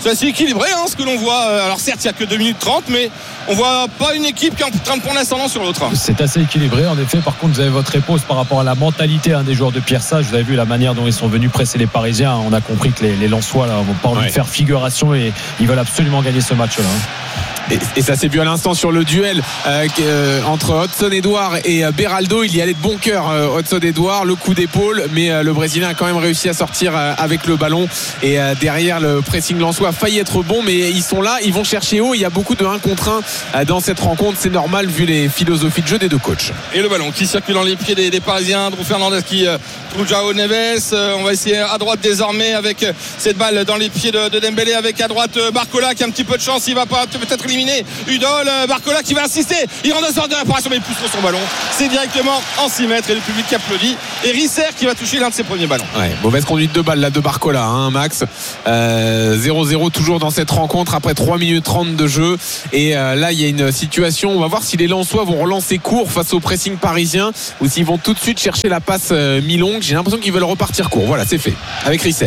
c'est assez équilibré hein, ce que l'on voit. Alors certes il n'y a que deux minutes trente, mais on voit pas une équipe qui est en train de prendre l'ascendant sur l'autre.
C'est assez équilibré en effet. Par contre vous avez votre réponse par rapport à la mentalité hein, des joueurs de Pierre Sage. Vous avez vu la manière dont ils sont venus presser les Parisiens. On a compris que les, les Lensois là vont pas envie ouais. de faire figuration et ils veulent absolument gagner ce match là.
Et, et ça s'est vu à l'instant sur le duel euh, euh, entre Hudson-Edouard et euh, Beraldo. Il y allait de bon cœur euh, Hudson-Edouard, le coup d'épaule, mais euh, le Brésilien a quand même réussi à sortir euh, avec le ballon. Et euh, derrière le pressing lensois a failli être bon, mais ils sont là, ils vont chercher haut. Il y a beaucoup de un contre un euh, dans cette rencontre, c'est normal vu les philosophies de jeu des deux coachs.
Et le ballon qui circule dans les pieds des, des Parisiens. Drew Fernandez qui euh, trouve João Neves. Euh, on va essayer à droite désormais avec euh, cette balle dans les pieds de, de Dembélé, avec à droite euh, Barcola qui a un petit peu de chance, il va pas peut-être éliminer Udol. Barcola qui va insister, il rentre dans de réparation mais il pousse sur son ballon, c'est directement en six mètres et le public qui applaudit. Et Risser qui va toucher l'un de ses premiers ballons.
Ouais, mauvaise conduite de balle là de Barcola hein, Max. euh, zéro zéro toujours dans cette rencontre après trois minutes trente de jeu. Et euh, là il y a une situation, on va voir si les Lensois vont relancer court face au pressing parisien ou s'ils vont tout de suite chercher la passe euh, mi-longue. J'ai l'impression qu'ils veulent repartir court. Voilà, c'est fait avec Risser.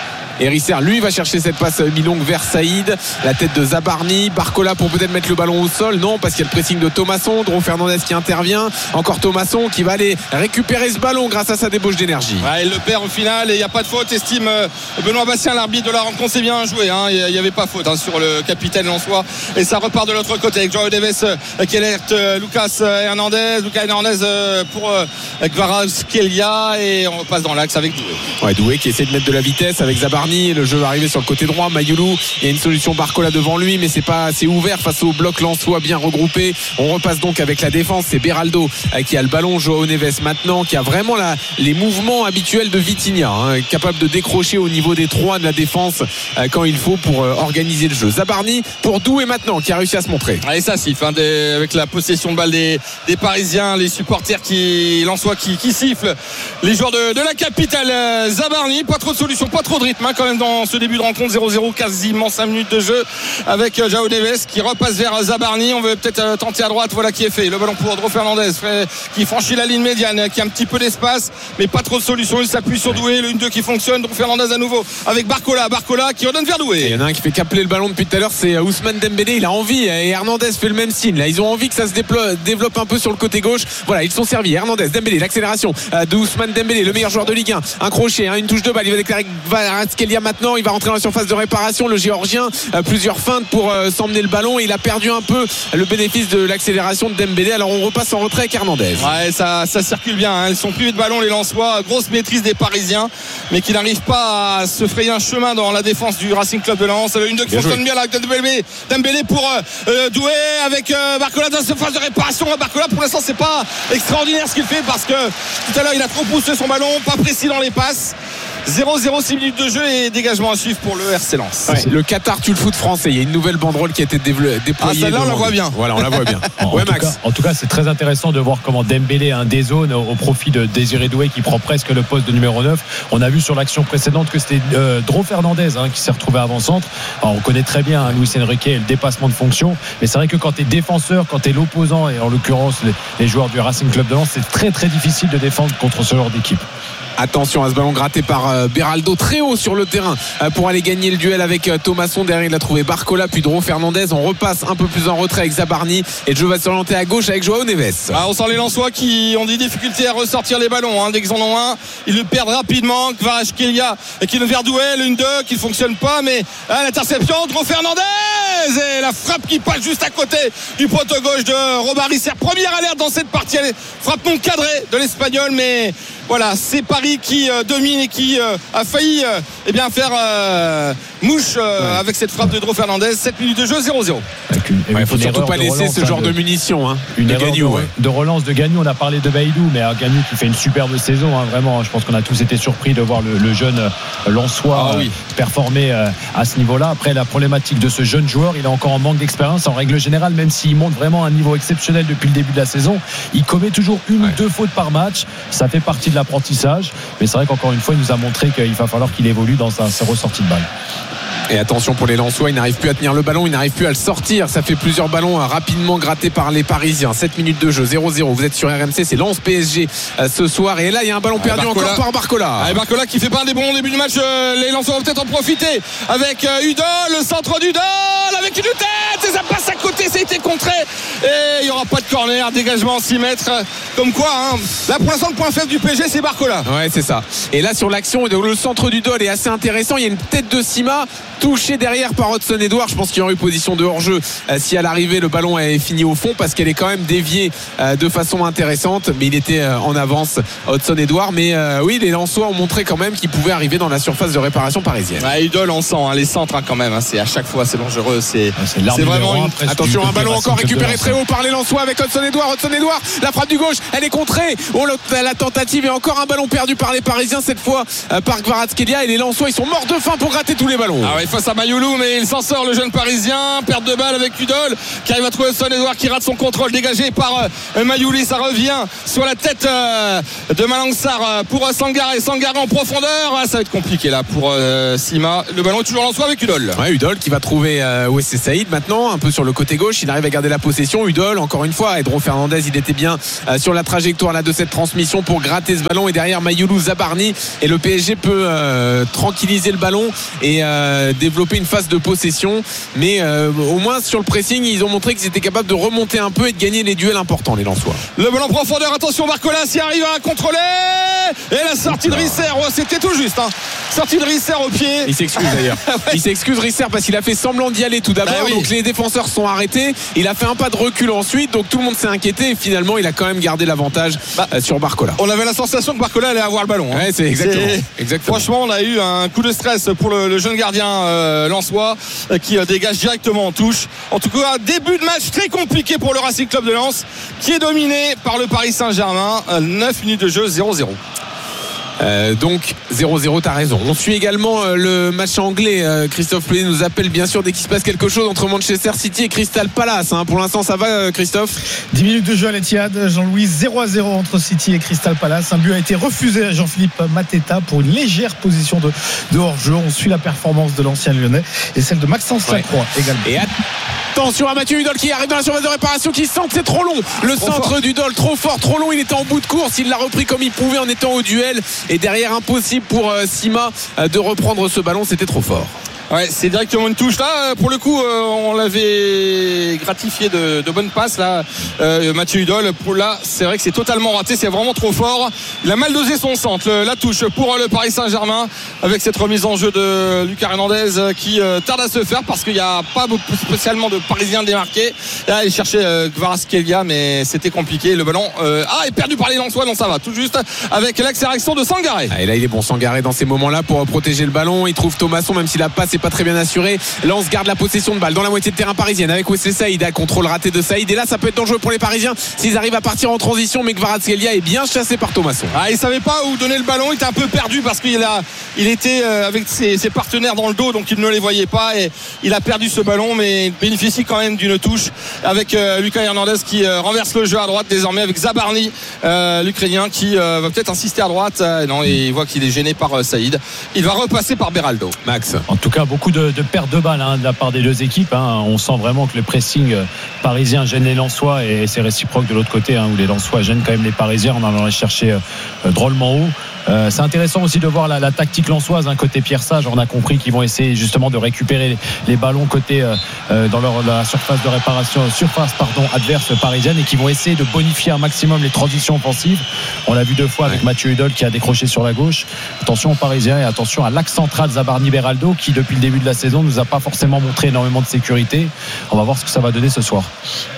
Et Risser lui va chercher cette passe mi-longue vers Saïd, la tête de Zabarni, Barcola pour peut-être mettre le ballon au sol, non parce qu'il y a le pressing de Thomasson, Drew Fernandez qui intervient, encore Thomasson qui va aller récupérer ce ballon grâce à sa débauche d'énergie.
Ouais, il le perd au final et il n'y a pas de faute, estime Benoît Bastien, l'arbitre de la rencontre. C'est bien joué hein. Il n'y avait pas faute hein, sur le capitaine lensois et ça repart de l'autre côté avec João Neves qui alerte Lucas Hernandez, Lucas Hernandez pour Kvaratskhelia et on passe dans l'axe avec Doué.
Ouais, Doué qui essaie de mettre de la vitesse avec Zabarni. Le jeu va arriver sur le côté droit. Mayoulou, il y a une solution Barcola devant lui, mais c'est pas assez ouvert face au bloc lensois bien regroupé. On repasse donc avec la défense. C'est Beraldo qui a le ballon. João Neves maintenant qui a vraiment la, les mouvements habituels de Vitinha, hein, capable de décrocher au niveau des trois de la défense quand il faut pour organiser le jeu. Zabarni pour Doué maintenant qui a réussi à se montrer.
Allez, ça siffle hein, des, avec la possession de balle des, des Parisiens, les supporters qui lensois qui, qui sifflent. Les joueurs de, de la capitale. Zabarni, pas trop de solutions, pas trop de rythme hein, quand même dans ce début de rencontre. Zéro zéro, quasiment cinq minutes de jeu avec João Neves qui repasse vers Zabarni. On veut peut-être tenter à droite, voilà qui est fait. Le ballon pour Drew Fernandez qui franchit la ligne médiane, qui a un petit peu d'espace mais pas trop de solutions. Il s'appuie sur Doué, le un deux qui fonctionne. Drew Fernandez à nouveau avec Barcola, Barcola qui redonne vers Doué.
Il y en a un qui fait capeler le ballon depuis tout à l'heure, c'est Ousmane Dembélé. Il a envie et Hernandez fait le même signe là. Ils ont envie que ça se déplo- développe un peu sur le côté gauche. Voilà, ils sont servis. Hernandez, Dembélé, l'accélération de Ousmane Dembélé, le meilleur joueur de Ligue un. Un crochet, hein, une touche de balle. Il va déclarer Kvaratskhelia maintenant. Il va rentrer dans la surface de réparation. Le Géorgien, euh, plusieurs feintes pour euh, s'emmener le ballon. Il a perdu un peu le bénéfice de l'accélération de Dembélé. Alors on repasse en retrait avec Hernandez.
Ouais, ça, ça circule bien. Hein. Ils sont privés de ballon les Lensois. Grosse maîtrise des Parisiens, mais qui n'arrivent pas à se frayer un chemin dans la défense du Racing Club de Lens. Une deux qui fonctionne bien là avec Dembélé. Dembélé pour euh, Doué avec euh, Barcola dans la surface de réparation. Barcola pour l'instant c'est pas extraordinaire ce qu'il fait parce que tout à l'heure il a trop poussé son ballon, pas précis dans les passes. zéro zéro, six minutes de jeu et dégagement à suivre pour le R C Lens.
Ouais, le Qatar tue le foot français. Il y a une nouvelle banderole qui a été déployée.
Ah, celle-là, on la voit bien.
Voilà, on la voit bien.
En,
ouais,
en,
Max.
Tout cas, en tout cas, c'est très intéressant de voir comment Dembélé a un dézone au, au profit de Désiré Doué qui prend presque le poste de numéro neuf. On a vu sur l'action précédente que c'était euh, Drew Fernandez hein, qui s'est retrouvé avant-centre. Alors, on connaît très bien hein, Luis Enrique et le dépassement de fonction. Mais c'est vrai que quand tu es défenseur, quand tu es l'opposant, et en l'occurrence les, les joueurs du Racing Club de Lens, c'est très très difficile de défendre contre ce genre d'équipe.
Attention à ce ballon gratté par euh, Beraldo très haut sur le terrain euh, pour aller gagner le duel avec euh, Thomasson. Derrière il a trouvé Barcola puis Drew Fernandez. On repasse un peu plus en retrait avec Zabarni et le jeu va s'orienter à gauche avec João Neves.
Ah, on sent les Lensois qui ont des difficultés à ressortir les ballons hein. Dès qu'ils en ont un ils le perdent rapidement. Kvaratskhelia qui le vers Doué, une deux qui ne fonctionne pas mais ah, l'interception Drew Fernandez et la frappe qui passe juste à côté du poteau gauche de Robert Risser. Première alerte dans cette partie, frappe non cadrée de l'Espagnol mais voilà, c'est Paris qui euh, domine et qui euh, a failli euh, eh bien faire euh, mouche euh, ouais. avec cette frappe de Drew Fernandez. sept minutes de jeu, zéro zéro.
Il ne faut surtout pas laisser relance, ce genre de, de munitions hein,
une
de
erreur
Gagnou,
de,
ouais.
de relance de Gagnou. On a parlé de Baïdou, mais Gagnou qui fait une superbe saison hein, vraiment, je pense qu'on a tous été surpris de voir le, le jeune euh, Lensois ah, oui. euh, performer euh, à ce niveau-là. Après la problématique de ce jeune joueur, il est encore en manque d'expérience en règle générale, même s'il monte vraiment un niveau exceptionnel depuis le début de la saison. Il commet toujours une ouais. ou deux fautes par match. Ça fait partie de l'apprentissage. Mais c'est vrai qu'encore une fois, il nous a montré qu'il va falloir qu'il évolue dans sa, sa ressortie de balle.
Et attention pour les Lensois, ils n'arrivent plus à tenir le ballon, ils n'arrivent plus à le sortir. Ça fait plusieurs ballons rapidement grattés par les Parisiens. sept minutes de jeu, zéro zéro. Vous êtes sur R M C, c'est Lens P S G ce soir. Et là, il y a un ballon perdu Barcola. Encore par Barcola.
Ah, Barcola qui fait pas un des bons débuts du match. Les Lensois vont peut-être en profiter avec Udol, le centre d'Udol avec une tête et ça passe à côté, ça a été contré. Et il n'y aura pas de corner, dégagement six mètres. Comme quoi, hein. Là pour l'instant, le point faible du P S G, c'est Barcola.
Ouais, c'est ça. Et là, sur l'action, le centre d'Udol est assez intéressant. Il y a une tête de Sima touchée derrière par Hudson Edouard. Je pense qu'il y aurait eu position de hors-jeu euh, si à l'arrivée le ballon avait fini au fond parce qu'elle est quand même déviée euh, de façon intéressante, mais il était euh, en avance Hudson Edouard. Mais euh, oui, les Lensois ont montré quand même qu'ils pouvaient arriver dans la surface de réparation parisienne.
Ouais, Udol, on sent hein, les centres hein, quand même. Hein, c'est à chaque fois c'est dangereux. C'est,
c'est,
c'est vraiment une...
Attention, un ballon encore récupéré très haut par les Lensois avec Hudson Edouard. Hudson Edouard, la frappe du gauche, elle est contrée. Oh, la tentative et encore un ballon perdu par les Parisiens cette fois euh, par Kvaratskhelia et les Lensois ils sont morts de faim pour gratter tous les ballons.
Ah ouais, face à Mayoulou, mais il s'en sort le jeune Parisien. Perte de balle avec Udol qui arrive à trouver Hudson Edouard qui rate son contrôle dégagé par euh, Mayouli. Ça revient sur la tête euh, de Malang Sarr euh, pour euh, Sangaré. Sangaré en profondeur. Ah, ça va être compliqué là pour euh, Sima. Le ballon est toujours Lensois avec Udol.
Ouais, Udol qui va trouver euh, Wesley Saïd maintenant un peu sur le côté gauche. Il arrive à garder la possession. Udol encore une fois. Edro Fernandez il était bien euh, sur la trajectoire là de cette transmission pour gratter ce ballon et derrière Mayoulou Zabarni et le P S G peut euh, tranquilliser le ballon et euh, développer une phase de possession mais euh, au moins sur le pressing ils ont montré qu'ils étaient capables de remonter un peu et de gagner les duels importants les Lensois.
Le ballon profondeur, attention Barcola s'y arrive à contrôler et la sortie de Risser, oh, c'était tout juste hein. Sortie de Risser au pied.
Il s'excuse d'ailleurs. Ouais. Il s'excuse Risser parce qu'il a fait semblant d'y aller tout d'abord bah oui. Donc les défenseurs sont arrêtés, il a fait un pas de recul ensuite donc tout le monde s'est inquiété et finalement il a quand même gardé l'avantage bah, euh, sur Barcola.
On avait la sensation que Barcola allait avoir le ballon hein.
Ouais, c'est exactement. C'est... exactement.
Franchement on a eu un coup de stress pour le, le jeune gardien euh, lensois euh, qui euh, dégage directement en touche. En tout cas un début de match très compliqué pour le Racing Club de Lens qui est dominé par le Paris Saint-Germain. euh, neuf minutes de jeu, zéro zéro.
Euh, donc zéro zéro, t'as raison. On suit également euh, le match anglais. euh, Christophe Plouet nous appelle bien sûr dès qu'il se passe quelque chose entre Manchester City et Crystal Palace hein. Pour l'instant ça va euh, Christophe.
Dix minutes de jeu à l'Etihad, Jean-Louis, zéro à zéro entre City et Crystal Palace. Un but a été refusé à Jean-Philippe Mateta pour une légère position de, de hors-jeu. On suit la performance de l'ancien Lyonnais et celle de Maxence ouais. Lacroix également.
Et attention à Mathieu Udol qui arrive dans la surface de réparation, qui sent que c'est trop long. Le trop centre fort. d'Udol trop fort, trop long. Il était en bout de course, il l'a repris comme il pouvait en étant au duel. Et derrière, impossible pour euh, Sima euh, de reprendre ce ballon, c'était trop fort.
Ouais, c'est directement une touche là. Pour le coup, euh, on l'avait gratifié de, de bonnes passes là. Euh, Mathieu Udol, pour là, c'est vrai que c'est totalement raté. C'est vraiment trop fort. Il a mal dosé son centre. Le, la touche pour euh, le Paris Saint-Germain avec cette remise en jeu de Lucas Hernandez euh, qui euh, tarde à se faire parce qu'il n'y a pas spécialement de Parisiens démarqués. Là, il cherchait euh, Kvaratskhelia, mais c'était compliqué. Le ballon euh, ah est perdu par les Lensois. Non, ça va tout juste avec l'accélération de Sangaré.
Ah, et là, il est bon Sangaré dans ces moments-là pour protéger le ballon. Il trouve Thomasson, même si la passe pas très bien assuré. Lens garde la possession de balle dans la moitié de terrain parisienne avec Wesley Saïd. Contrôle raté de Saïd et là ça peut être dangereux pour les Parisiens s'ils arrivent à partir en transition, mais Kvaratskhelia est bien chassé par Thomasson.
Ah, il savait pas où donner le ballon, il était un peu perdu parce qu'il a, il était avec ses, ses partenaires dans le dos donc il ne les voyait pas et il a perdu ce ballon, mais il bénéficie quand même d'une touche avec euh, Lucas Hernandez qui euh, renverse le jeu à droite désormais avec Zabarni, euh, l'Ukrainien qui euh, va peut-être insister à droite. Euh, non, il voit qu'il est gêné par euh, Saïd. Il va repasser par Beraldo.
Max.
En tout cas beaucoup de de perte de balle hein, de la part des deux équipes hein. On sent vraiment que le pressing parisien gêne les Lensois et c'est réciproque de l'autre côté hein, où les Lensois gênent quand même les Parisiens en allant les chercher euh, drôlement haut. Euh, c'est intéressant aussi de voir la, la tactique lensoise hein, côté Pierre Sage. On a compris qu'ils vont essayer justement de récupérer les, les ballons côté euh, dans leur la surface de réparation surface pardon adverse parisienne et qui vont essayer de bonifier un maximum les transitions offensives. On l'a vu deux fois avec ouais. Mathieu Udol qui a décroché sur la gauche. Attention aux Parisiens et attention à l'axe central Zabarni Beraldo qui depuis le début de la saison nous a pas forcément montré énormément de sécurité. On va voir ce que ça va donner ce soir.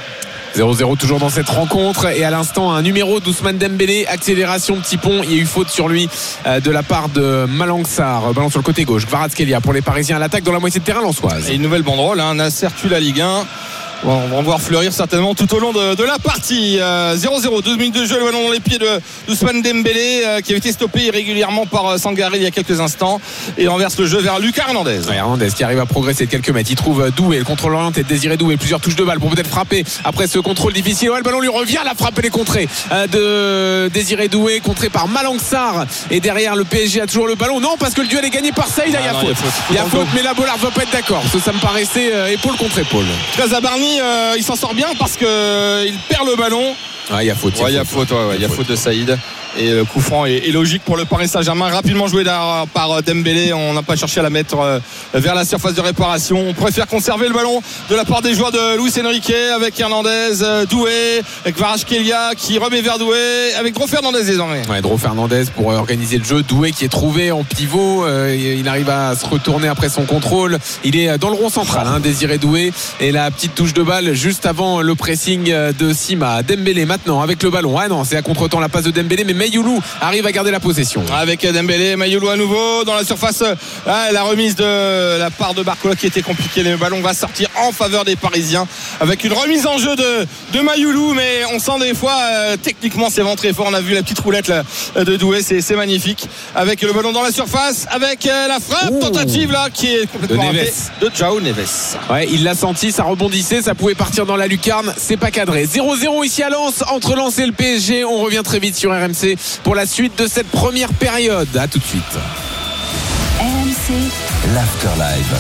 zéro zéro toujours dans cette rencontre et à l'instant un numéro d'Ousmane Dembélé, accélération petit pont, il y a eu faute sur lui euh, de la part de Malang Sarr. Ballon sur le côté gauche, Kvaratskhelia pour les Parisiens à l'attaque dans la moitié de terrain lensoise.
Et une nouvelle banderole, hein. Nasser tue la Ligue un. on va en voir fleurir certainement tout au long de, de la partie. euh, zéro zéro, douze minutes de jeu, le ballon dans les pieds de d'Ousmane Dembélé euh, qui avait été stoppé irrégulièrement par euh, Sangaré il y a quelques instants et renverse le jeu vers Lucas Hernandez.
Ouais, Hernandez qui arrive à progresser de quelques mètres, il trouve Doué, le contrôle orienté de Désiré Doué, plusieurs touches de balle pour peut-être frapper après ce contrôle difficile. Ouais, le ballon lui revient, la frappe elle est contrée euh, de Désiré Doué, contrée par Malang Sarr, et derrière le P S G a toujours le ballon. Non, parce que le duel est gagné par Saïd. Il y a faute, il y a faute, mais la Bollard ne va pas être d'accord parce que ça me paraissait euh, épaule contre épaule.
Zabarni euh, il s'en sort bien parce que euh, il perd le ballon.
Ouais, il y a faute.
Il y a faute, ouais, il y a faute de Saïd. Et le coup franc est, est logique pour le Paris Saint-Germain. Rapidement joué par, par Dembélé. On n'a pas cherché à la mettre euh, vers la surface de réparation. On préfère conserver le ballon de la part des joueurs de Luis Enrique avec Hernandez, euh, Doué, avec Kvaratskhelia qui remet vers Doué, avec Dro Fernandez désormais.
Ouais, Dro Fernandez pour organiser le jeu. Doué qui est trouvé en pivot. Euh, il arrive à se retourner après son contrôle. Il est dans le rond central, hein, Désiré Doué. Et la petite touche de balle juste avant le pressing de Sima. Dembélé maintenant avec le ballon. Ah non, c'est à contre-temps la passe de Dembélé, mais Mayoulou arrive à garder la possession.
Avec Dembélé, Mayoulou à nouveau dans la surface. Ah, la remise de la part de Barcola qui était compliquée. Le ballon va sortir en faveur des Parisiens avec une remise en jeu de, de Mayoulou, mais on sent des fois euh, techniquement c'est vraiment très fort. On a vu la petite roulette là, de Doué, c'est, c'est magnifique. Avec le ballon dans la surface, avec euh, la frappe Ouh. tentative là qui est complètement ratée de João Neves.
Ouais, il l'a senti, ça rebondissait, ça pouvait partir dans la lucarne, c'est pas cadré. zéro zéro ici à Lens, entre Lens et le P S G. On revient très vite sur R M C pour la suite de cette première période. À tout de suite.
R M C, l'Afterlife.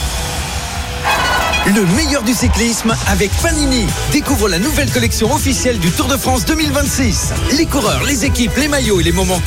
Le meilleur du cyclisme avec Panini. Découvre la nouvelle collection officielle du Tour de France deux mille vingt-six. Les coureurs, les équipes, les maillots et les moments